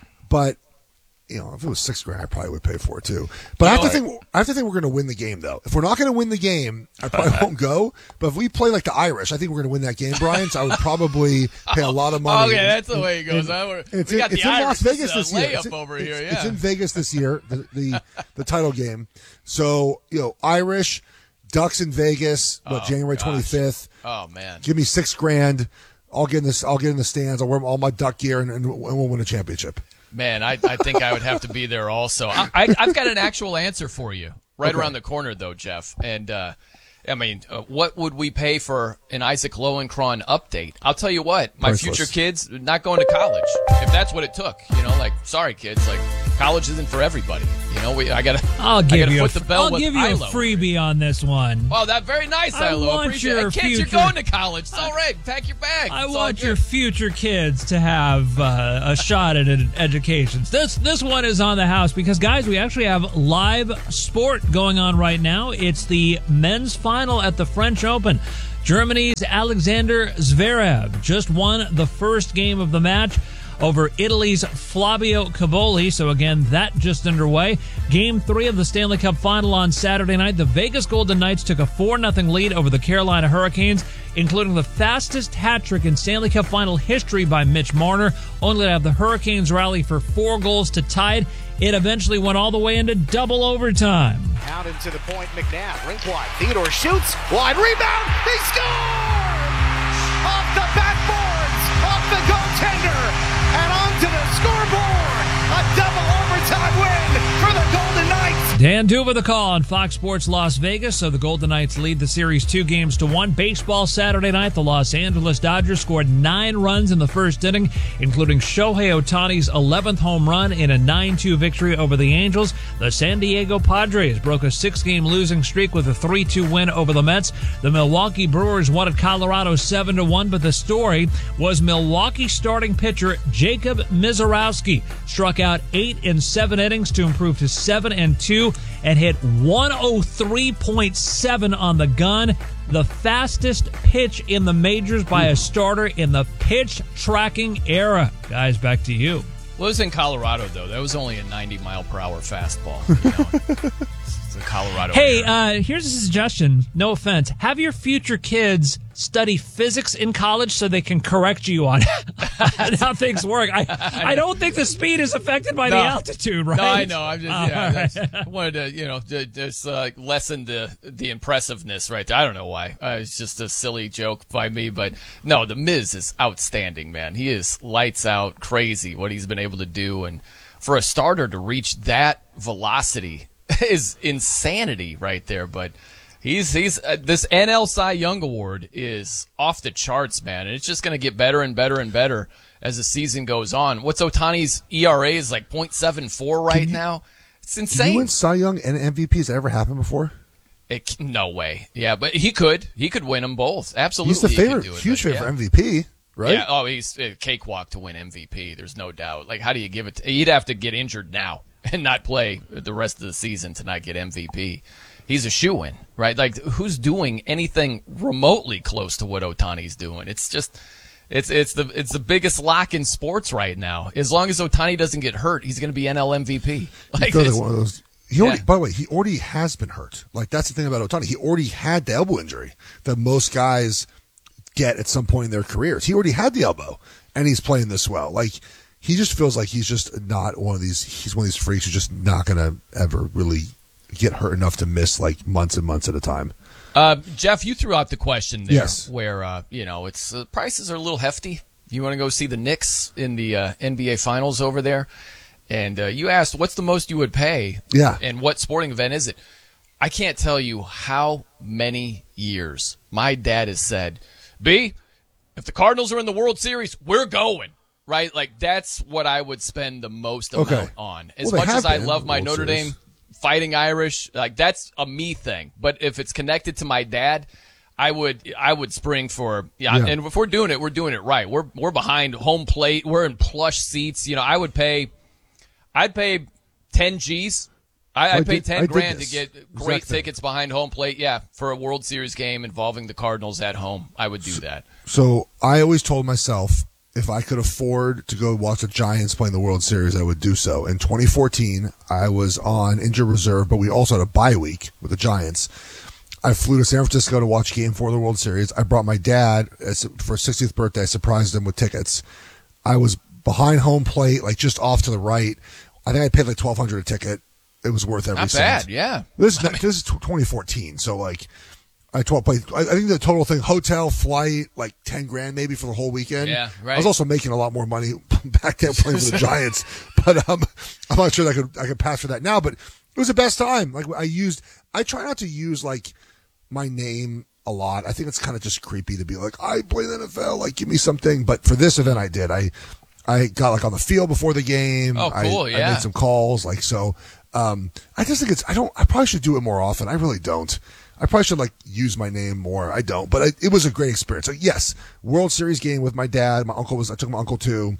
but you know, if it was six grand, I probably would pay for it too. But I have to think. I have to think we're going to win the game, though. If we're not going to win the game, I probably won't go. But if we play like the Irish, I think we're going to win that game, Brian. So I would probably pay a lot of money. Okay, that's the way it goes. And, huh? We're- and it's we in, got it's the in Irish. Las Vegas This this is a year. layup It's in, over it's, here, it's yeah. in Vegas this year. The, the the title game. So you know, Irish, Ducks in Vegas. What, Oh, January gosh. twenty-fifth. Oh man. Give me six grand. I'll get in this. I'll get in the stands. I'll wear all my Duck gear, and, and we'll win a championship. Man, I, I think I would have to be there also. I, I, I've got an actual answer for you right Okay. around the corner, though, Jeff. And, uh, I mean, uh, what would we pay for an Isaac Lowenkron update? I'll tell you what, my Priceless. future kids not going to college, if that's what it took. You know, like, sorry, kids. Like, college isn't for everybody. You know, we I gotta I'll I give gotta you foot a, the bill I'll with give you Ilo. a freebie on this one. Oh, that very nice, I Ilo. want Appreciate your it. Kids, future- you're going to college. It's all right. Pack your bags. I It's all want good. your future kids to have uh, a shot at an education. This this one is on the house because, guys, we actually have live sport going on right now. It's the men's final at the French Open. Germany's Alexander Zverev just won the first game of the match over Italy's Flavio Caboli. So again, that just underway. Game three of the Stanley Cup Final on Saturday night. The Vegas Golden Knights took a four nothing lead over the Carolina Hurricanes, including the fastest hat trick in Stanley Cup Final history by Mitch Marner, only to have the Hurricanes rally for four goals to tie it. It eventually went all the way into double overtime. Out into the point, McNabb, rink wide. Theodore shoots, wide rebound, they score! Off the backboards, off the goaltender, and onto the scoreboard. A double overtime win for the Golden Knights. Dan Duva the call on Fox Sports Las Vegas. So the Golden Knights lead the series two games to one. Baseball Saturday night, the Los Angeles Dodgers scored nine runs in the first inning, including Shohei Ohtani's eleventh home run in a nine two victory over the Angels. The San Diego Padres broke a six-game losing streak with a three two win over the Mets. The Milwaukee Brewers won at Colorado seven to one, but the story was Milwaukee starting pitcher Jacob Mizorowski struck out eight in seven innings to improve to seven and two and hit one oh three point seven on the gun, the fastest pitch in the majors by a starter in the pitch tracking era. Guys, back to you. Well, it was in Colorado, though. That was only a ninety mile per hour fastball. You know? It's the Colorado Hey, area. uh, here's a suggestion. No offense. Have your future kids study physics in college so they can correct you on how things work. I I don't think the speed is affected by No. the altitude, right? No, I know. I'm just, All yeah, right. that's- I wanted to, you know, to- just uh, lessen the the impressiveness right there. I don't know why. Uh, it's just a silly joke by me, but no, the Miz is outstanding, man. He is lights out, crazy what he's been able to do, and for a starter to reach that velocity is insanity right there. But he's he's uh, this N L Cy Young Award is off the charts, man, and it's just going to get better and better and better as the season goes on. What's Ohtani's E R A is like point seven four right you- now. It's Did insane. you win Cy Young and M V P? Has that ever happened before? It, no way. Yeah, but he could. He could win them both. Absolutely. He's the he could favorite, do it, huge but favorite yeah. for M V P, right? Yeah. Oh, he's a cakewalk to win M V P. There's no doubt. Like, how do you give it? To, he'd have to get injured now and not play the rest of the season to not get M V P. He's a shoo-in, right? Like, who's doing anything remotely close to what Ohtani's doing? It's just, it's it's the it's the biggest lock in sports right now. As long as Ohtani doesn't get hurt, he's going to be N L M V P. He Like, feels it's- like one of those. He already, Yeah. by the way, he already has been hurt. Like, that's the thing about Ohtani. He already had the elbow injury that most guys get at some point in their careers. He already had the elbow, and he's playing this well. Like, he just feels like he's just not one of these. He's one of these freaks who's just not going to ever really get hurt enough to miss like months and months at a time. Uh, Jeff, you threw out the question there, Yes. where uh, you know it's uh, prices are a little hefty. You want to go see the Knicks in the uh, N B A Finals over there, and uh, you asked what's the most you would pay, Yeah. and what sporting event is it? I can't tell you how many years my dad has said, "B, if the Cardinals are in the World Series, we're going." Right, like that's what I would spend the most amount Okay. on. As Well, they much have as I been in love the my World Notre Series. Dame Fighting Irish, like that's a me thing. But if it's connected to my dad, I would I would spring for yeah, Yeah. and if we're doing it, we're doing it right. We're we're behind home plate. We're in plush seats. You know, I would pay I'd pay ten G's. I, I I'd pay did- ten I did grand this. to get great Exact thing. tickets behind home plate. Yeah, for a World Series game involving the Cardinals at home, I would do that. So I always told myself if I could afford to go watch the Giants play in the World Series, I would do so. In twenty fourteen, I was on injured reserve, but we also had a bye week with the Giants. I flew to San Francisco to watch Game Four of the World Series. I brought my dad as- for his sixtieth birthday. I surprised him with tickets. I was behind home plate, like just off to the right. I think I paid like twelve hundred dollars a ticket. It was worth every Not cent. bad, yeah. This is this is twenty fourteen, so like I twelve played. I I think the total thing, hotel, flight, like ten grand maybe for the whole weekend. Yeah, right. I was also making a lot more money back then playing for the Giants, but um, I'm not sure that I could I could pass for that now. But it was the best time. Like I used, I try not to use like my name a lot. I think it's kind of just creepy to be like I play in the N F L. Like give me something. But for this event, I did. I I got like on the field before the game. Oh, cool, I, yeah. I made some calls. Like, so, um, I just think it's, I don't, I probably should do it more often. I really don't. I probably should like use my name more. I don't, but I, it was a great experience. Like, yes, World Series game with my dad. My uncle was, I took my uncle too.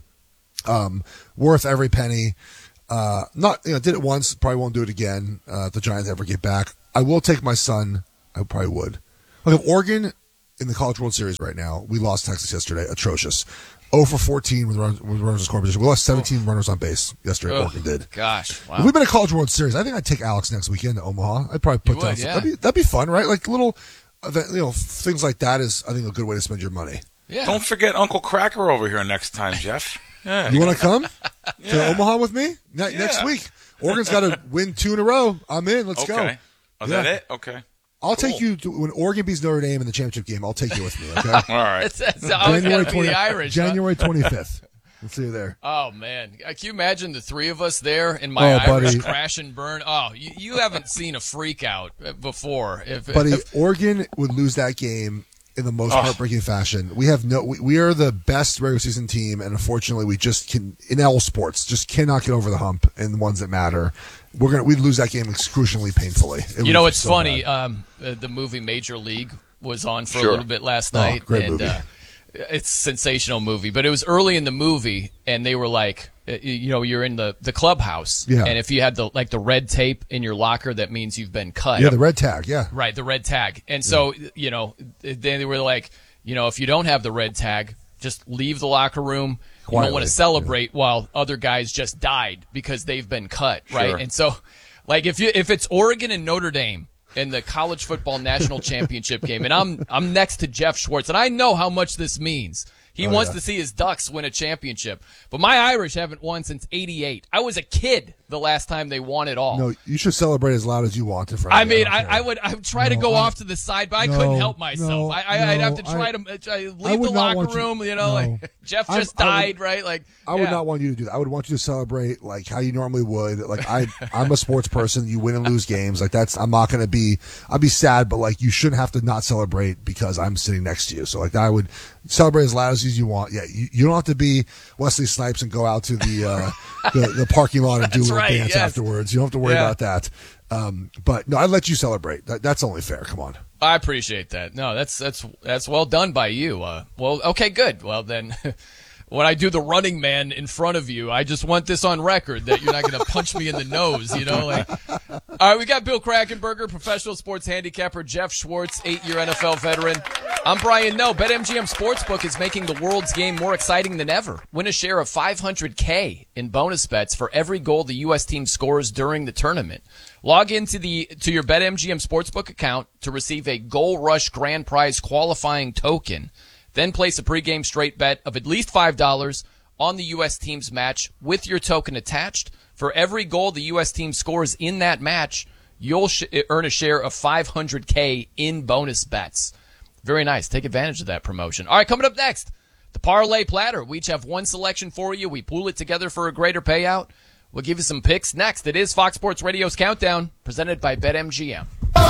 Um, worth every penny. Uh, not, you know, did it once, probably won't do it again. Uh, if the Giants ever get back. I will take my son. I probably would. Like, if Oregon in the College World Series right now, we lost Texas yesterday. Atrocious. oh for fourteen with runners, with runners in scoring position. We lost seventeen runners on base yesterday. Ugh, Oregon did. Gosh, wow. If we've been a College World Series, I think I'd take Alex next weekend to Omaha. I'd probably put You down would, some, yeah. that'd be that'd be fun, right? Like little, event, you know, things like that is, I think, a good way to spend your money. Yeah. Don't forget Uncle Cracker over here next time, Jeff. Yeah. You want to come Yeah. to Omaha with me ne- Yeah. next week? Oregon's got to win two in a row. I'm in. Let's go. Okay. Is Yeah. that it? Okay. I'll Cool. take you to when Oregon beats Notre Dame in the championship game. I'll take you with me. Okay. All right. It's, it's always got to be the Irish. huh? January twenty-fifth. We'll see you there. Oh, man. Can you imagine the three of us there in my Oh, Irish buddy. crash and burn? Oh, you, you haven't seen a freak out before. If, Buddy, if, Oregon would lose that game in the most Oh. heartbreaking fashion. We have no, we, we are the best regular season team, and unfortunately, we just can in all sports just cannot get over the hump in the ones that matter. We're gonna we'd lose that game excruciatingly painfully. It you would know, be it's so funny. bad. Um, uh, the movie Major League was on for Sure. a little bit last Oh, night. great and, movie. Uh, it's a sensational movie, but it was early in the movie, and they were like, uh, you know, you're in the, the clubhouse, Yeah. and if you had the like the red tape in your locker, that means you've been cut. Yeah, the red tag. Yeah, Right, the red tag. And so, you know, then they were like, you know, if you don't have the red tag, just leave the locker room. You don't want Quietly, to celebrate while other guys just died because they've been cut, right? Sure. And so, like, if you if it's Oregon and Notre Dame in the college football national championship game, and I'm I'm next to Jeff Schwartz, and I know how much this means. He Oh, wants yeah. to see his Ducks win a championship. But my Irish haven't won since eighty-eight. I was a kid the last time they won it all. No, you should celebrate as loud as you want in front I of me. mean, don't I, care. I would I would try to No, go I- off to the side, but I no, couldn't help myself. no, I, I, I'd have to no, try I- to uh, try- I leave would the not locker want you- room. You know, no. like Jeff I'm- just I would- died, right? Like I would yeah. not want you to do that. I would want you to celebrate like how you normally would. Like I, I'm a sports person. You win and lose games. Like that's. I'm not going to be. I'll be sad, but like you shouldn't have to not celebrate because I'm sitting next to you. So like I would celebrate as loud as you want. Yeah, you, you don't have to be Wesley Snipes and go out to the uh, the, the parking lot and do a That's little right, dance yes. afterwards. You don't have to worry Yeah. about that. Um, but no, I let you celebrate. That, that's only fair. Come on. I appreciate that. No, that's that's that's well done by you. Uh, well, okay, good. Well then. When I do the running man in front of you, I just want this on record that you're not going to punch me in the nose, you know? Like, all right, we got Bill Krakenberger, professional sports handicapper, Jeff Schwartz, eight-year N F L veteran. I'm Brian Noe. BetMGM Sportsbook is making the world's game more exciting than ever. Win a share of five hundred K in bonus bets for every goal the U S team scores during the tournament. Log into the to your BetMGM Sportsbook account to receive a Goal Rush Grand Prize qualifying token. Then place a pregame straight bet of at least five dollars on the U S team's match with your token attached. For every goal the U S team scores in that match, you'll sh- earn a share of five hundred K in bonus bets. Very nice. Take advantage of that promotion. All right, coming up next, the Parlay Platter. We each have one selection for you. We pool it together for a greater payout. We'll give you some picks next. It is Fox Sports Radio's Countdown, presented by BetMGM.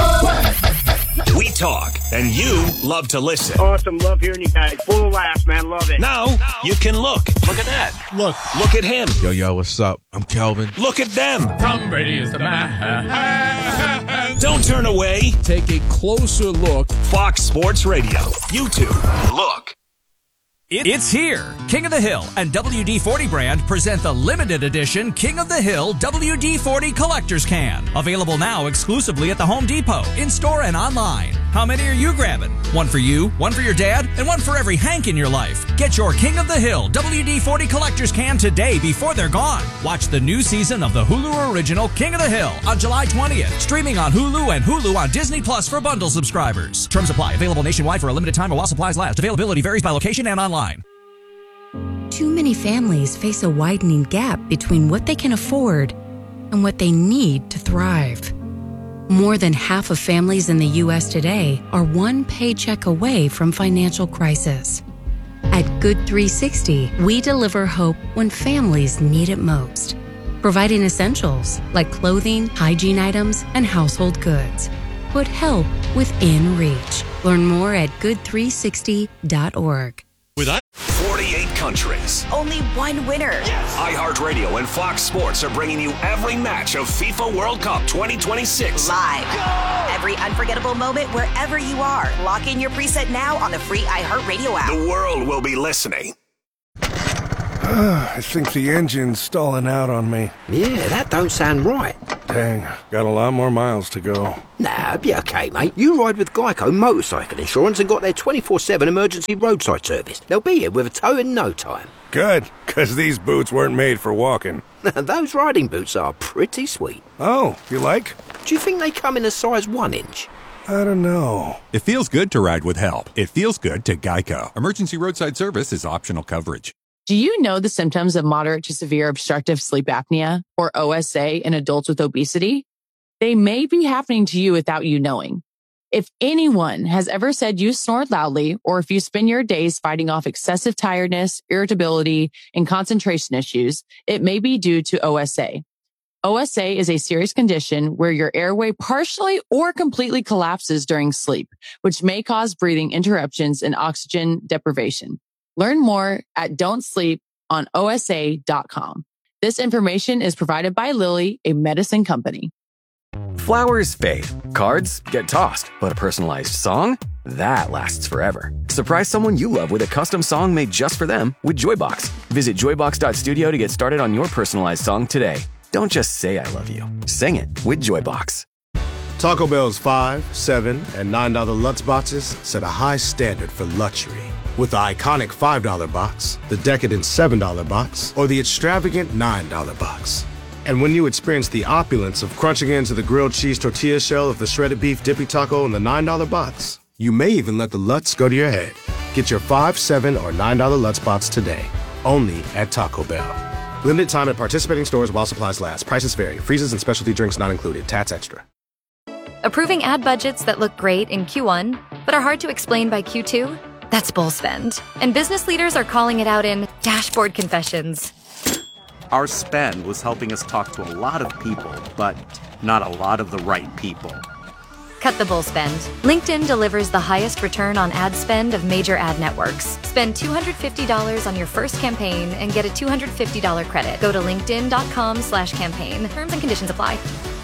We talk, and you love to listen. Awesome. Love hearing you guys. Full of laughs, man. Love it. Now, you can look. Look at that. Look. Look at him. Yo, yo, what's up? I'm Calvin. Look at them. Tom Brady is the man. Don't turn away. Take a closer look. Fox Sports Radio. YouTube. Look. It's here. King of the Hill and W D forty brand present the limited edition King of the Hill W D forty Collector's Can. Available now exclusively at the Home Depot, in-store and online. How many are you grabbing? One for you, one for your dad, and one for every Hank in your life. Get your King of the Hill W D forty Collector's Can today before they're gone. Watch the new season of the Hulu original King of the Hill on July twentieth. Streaming on Hulu and Hulu on Disney Plus for bundle subscribers. Terms apply. Available nationwide for a limited time or while supplies last. Availability varies by location and online. Too many families face a widening gap between what they can afford and what they need to thrive. More than half of families in the U S today are one paycheck away from financial crisis. At Good three sixty, we deliver hope when families need it most, providing essentials like clothing, hygiene items, and household goods. Put help within reach. Learn more at good three sixty dot org. With forty-eight countries. Only one winner. Yes! iHeartRadio and Fox Sports are bringing you every match of FIFA World Cup twenty twenty-six. Live. Go! Every unforgettable moment wherever you are. Lock in your preset now on the free iHeartRadio app. The world will be listening. I think the engine's stalling out on me. Yeah, that don't sound right. Dang, got a lot more miles to go. Nah, be okay, mate. You ride with Geico Motorcycle Insurance and got their twenty-four seven emergency roadside service. They'll be here with a tow in no time. Good, because these boots weren't made for walking. Those riding boots are pretty sweet. Oh, you like? Do you think they come in a size one inch? I don't know. It feels good to ride with help. It feels good to Geico. Emergency roadside service is optional coverage. Do you know the symptoms of moderate to severe obstructive sleep apnea, or O S A, in adults with obesity? They may be happening to you without you knowing. If anyone has ever said you snore loudly, or if you spend your days fighting off excessive tiredness, irritability, and concentration issues, it may be due to O S A. O S A is a serious condition where your airway partially or completely collapses during sleep, which may cause breathing interruptions and oxygen deprivation. Learn more at don't sleep on O S A dot com. This information is provided by Lilly, a medicine company. Flowers fade, cards get tossed, but a personalized song? That lasts forever. Surprise someone you love with a custom song made just for them with Joybox. Visit joybox dot studio to get started on your personalized song today. Don't just say I love you. Sing it with Joybox. Taco Bell's five, seven, and nine dollar Lutz boxes set a high standard for luxury. With the iconic five dollar box, the decadent seven dollar box, or the extravagant nine dollar box. And when you experience the opulence of crunching into the grilled cheese tortilla shell of the shredded beef dippy taco in the nine dollar box, you may even let the Lutz go to your head. Get your five, seven, or nine dollar Lutz box today, only at Taco Bell. Limited time at participating stores while supplies last. Prices vary. Freezes and specialty drinks not included. Tats extra. Approving ad budgets that look great in Q one, but are hard to explain by Q two? That's bull spend. And business leaders are calling it out in dashboard confessions. Our spend was helping us talk to a lot of people, but not a lot of the right people. Cut the bull spend. LinkedIn delivers the highest return on ad spend of major ad networks. Spend two hundred fifty dollars on your first campaign and get a two hundred fifty dollars credit. Go to linkedin.com slash campaign. Terms and conditions apply.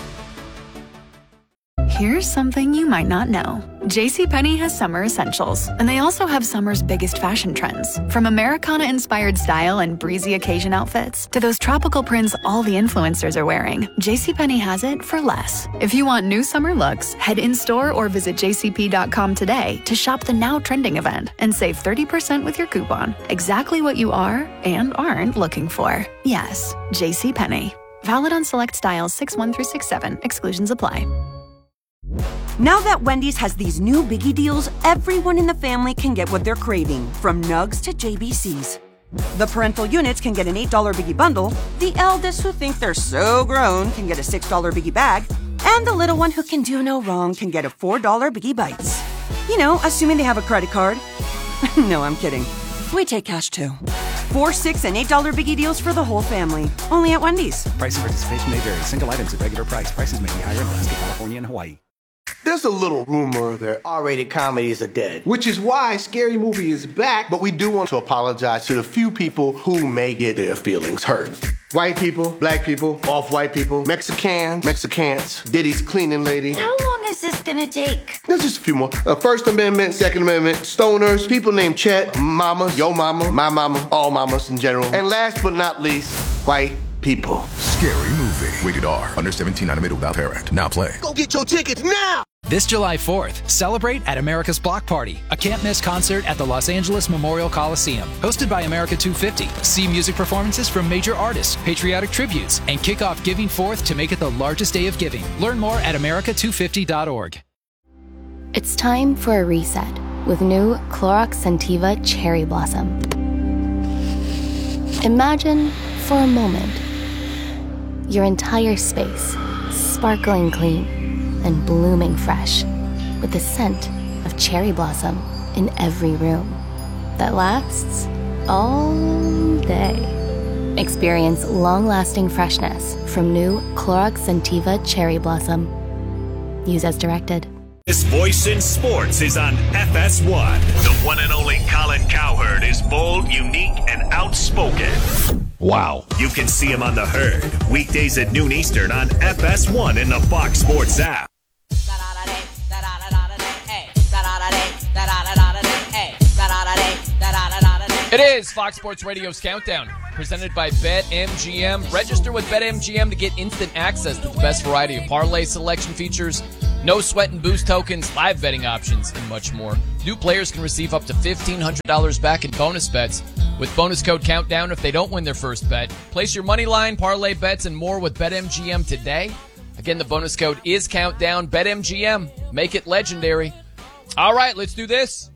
Here's something you might not know. JCPenney has summer essentials, and they also have summer's biggest fashion trends. From Americana-inspired style and breezy occasion outfits to those tropical prints all the influencers are wearing, JCPenney has it for less. If you want new summer looks, head in-store or visit j c p dot com today to shop the now trending event and save thirty percent with your coupon. Exactly what you are and aren't looking for. Yes, JCPenney. Valid on select styles six one through six seven. Exclusions apply. Now that Wendy's has these new biggie deals, everyone in the family can get what they're craving, from nugs to J B Cs. The parental units can get an eight dollar biggie bundle, the eldest who think they're so grown can get a six dollar biggie bag, and the little one who can do no wrong can get a four dollar biggie bites. You know, assuming they have a credit card. No, I'm kidding. We take cash too. Four, six, and eight dollar biggie deals for the whole family. Only at Wendy's. Price and participation may vary. Single items at regular price. Prices may be higher in Alaska, California, and Hawaii. There's a little rumor that R-rated comedies are dead, which is why Scary Movie is back, but we do want to apologize to the few people who may get their feelings hurt. White people, black people, off-white people, Mexicans, Mexicans, Diddy's cleaning lady. How long is this gonna take? There's just a few more. Uh, First Amendment, Second Amendment, stoners, people named Chet, mamas, yo mama, my mama, all mamas in general. And last but not least, white people. Scary Movie. Rated R. Under seventeen, animated without parent. Now play. Go get your tickets now! This July fourth, celebrate at America's Block Party, a can't-miss concert at the Los Angeles Memorial Coliseum. Hosted by America two fifty. See music performances from major artists, patriotic tributes, and kick off Giving Fourth to make it the largest day of giving. Learn more at america two fifty dot org. It's time for a reset with new Clorox Scentiva Cherry Blossom. Imagine, for a moment, your entire space sparkling clean and blooming fresh, with the scent of cherry blossom in every room that lasts all day. Experience long-lasting freshness from new Clorox Scentiva Cherry Blossom. Use as directed. This voice in sports is on F S one. The one and only Colin Cowherd is bold, unique, and outspoken. Wow. You can see him on The Herd, weekdays at noon Eastern on F S one in the Fox Sports app. It is Fox Sports Radio's Countdown, presented by BetMGM. Register with BetMGM to get instant access to the best variety of parlay selection features, no sweat and boost tokens, live betting options, and much more. New players can receive up to fifteen hundred dollars back in bonus bets with bonus code Countdown if they don't win their first bet. Place your money line, parlay bets, and more with BetMGM today. Again, the bonus code is Countdown. BetMGM. Make it legendary. All right, let's do this.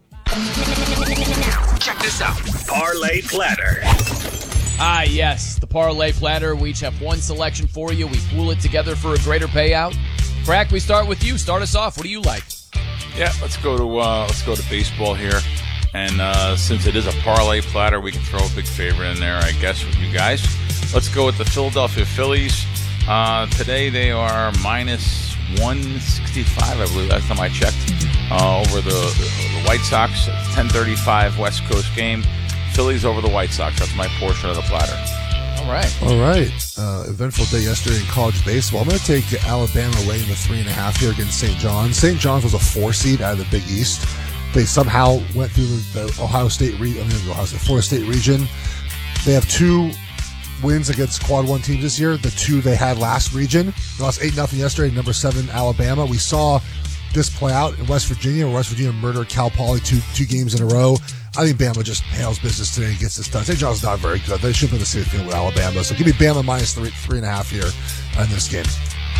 Check this out. Parlay Platter. Ah, yes, the Parlay Platter. We each have one selection for you. We pool it together for a greater payout. Crack, we start with you. Start us off. What do you like? Yeah, let's go to uh, let's go to baseball here. And uh, since it is a Parlay Platter, we can throw a big favorite in there, I guess, with you guys. Let's go with the Philadelphia Phillies. Uh, today they are minus one sixty-five, I believe, last time I checked, uh, over the, the White Sox. ten thirty-five West Coast game. Phillies over the White Sox. That's my portion of the platter. All right. All right. Uh, eventful day yesterday in college baseball. I'm going to take Alabama laying the three and a half here against Saint John's. Saint John's was a four seed out of the Big East. They somehow went through the Ohio State, re- I mean, the Ohio State, Florida State region. They have two wins against quad one teams this year. The two they had last region. They lost eight nothing yesterday, number seven Alabama. We saw this play out in West Virginia, where West Virginia murdered Cal Poly two two games in a row. I think Bama just handles business today and gets this done. Saint John's not very good. They should be in the same field with Alabama. So give me Bama minus three, three and a half here in this game.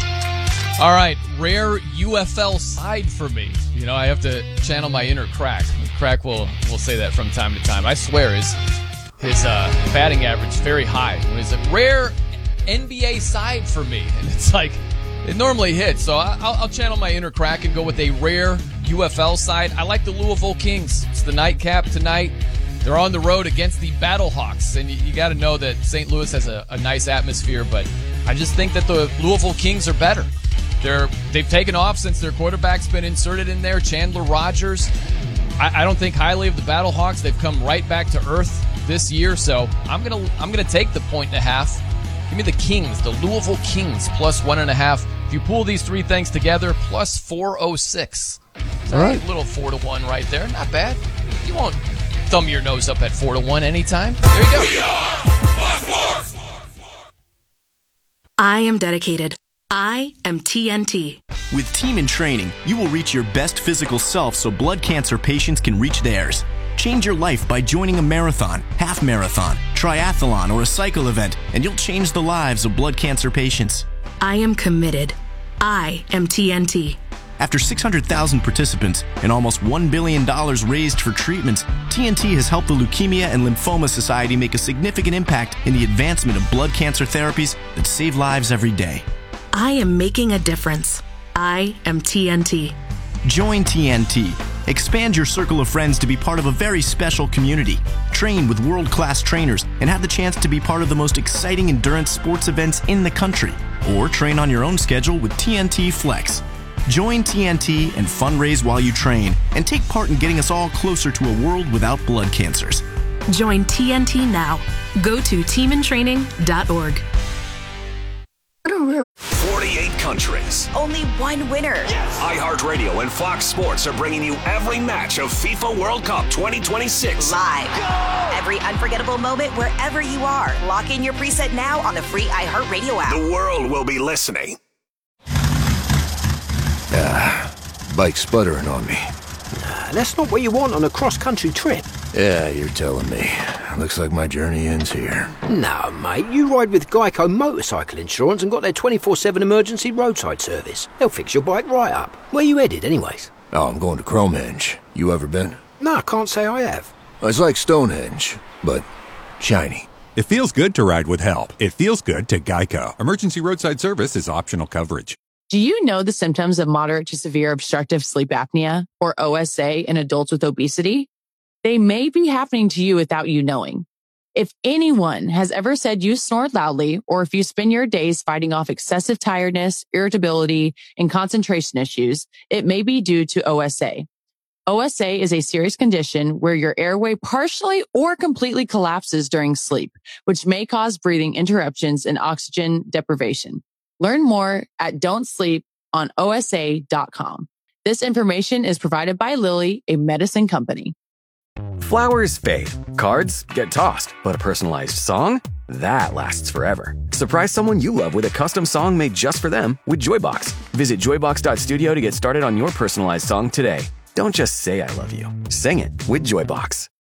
All right, rare U F L side for me. You know, I have to channel my inner Crack. Crack will will say that from time to time. I swear his his uh, batting average is very high. It's a rare N B A side for me, and it's like it normally hits. So I'll, I'll channel my inner Crack and go with a rare U F L side. I like the Louisville Kings. It's the nightcap tonight. They're on the road against the Battlehawks, and you, you got to know that Saint Louis has a, a nice atmosphere, but I just think that the Louisville Kings are better. They're, they've taken off since their quarterback's been inserted in there, Chandler Rogers. I, I don't think highly of the Battlehawks. They've come right back to earth this year, so I'm gonna I'm gonna take the point and a half. Give me the Kings, the Louisville Kings, plus one and a half. If you pull these three things together, plus four oh six. So all right, a little four to one right there, not bad. You won't thumb your nose up at four to one anytime. There you go. I am dedicated. I am T N T. With Team in Training, you will reach your best physical self so blood cancer patients can reach theirs. Change your life by joining a marathon, half marathon, triathlon, or a cycle event, and you'll change the lives of blood cancer patients. I am committed. I am T N T. After six hundred thousand participants and almost one billion dollars raised for treatments, T N T has helped the Leukemia and Lymphoma Society make a significant impact in the advancement of blood cancer therapies that save lives every day. I am making a difference. I am T N T. Join T N T. Expand your circle of friends to be part of a very special community. Train with world-class trainers and have the chance to be part of the most exciting endurance sports events in the country. Or train on your own schedule with T N T Flex. Join T N T and fundraise while you train and take part in getting us all closer to a world without blood cancers. Join T N T now. Go to team in training dot org. forty-eight countries. Only one winner. Yes. iHeartRadio and Fox Sports are bringing you every match of FIFA World Cup twenty twenty-six. Live. Go! Every unforgettable moment wherever you are. Lock in your preset now on the free iHeartRadio app. The world will be listening. Ah, bike's sputtering on me. Nah, that's not what you want on a cross-country trip. Yeah, you're telling me. Looks like my journey ends here. No, mate, you ride with Geico Motorcycle Insurance and got their twenty-four seven emergency roadside service. They'll fix your bike right up. Where you headed, anyways? Oh, I'm going to Cromehenge. You ever been? No, I can't say I have. It's like Stonehenge, but shiny. It feels good to ride with help. It feels good to Geico. Emergency roadside service is optional coverage. Do you know the symptoms of moderate to severe obstructive sleep apnea, or O S A, in adults with obesity? They may be happening to you without you knowing. If anyone has ever said you snore loudly, or if you spend your days fighting off excessive tiredness, irritability, and concentration issues, it may be due to O S A. O S A is a serious condition where your airway partially or completely collapses during sleep, which may cause breathing interruptions and oxygen deprivation. Learn more at don't sleep on O S A dot com. This information is provided by Lilly, a medicine company. Flowers fade, cards get tossed, but a personalized song? That lasts forever. Surprise someone you love with a custom song made just for them with Joybox. Visit joybox dot studio to get started on your personalized song today. Don't just say I love you. Sing it with Joybox.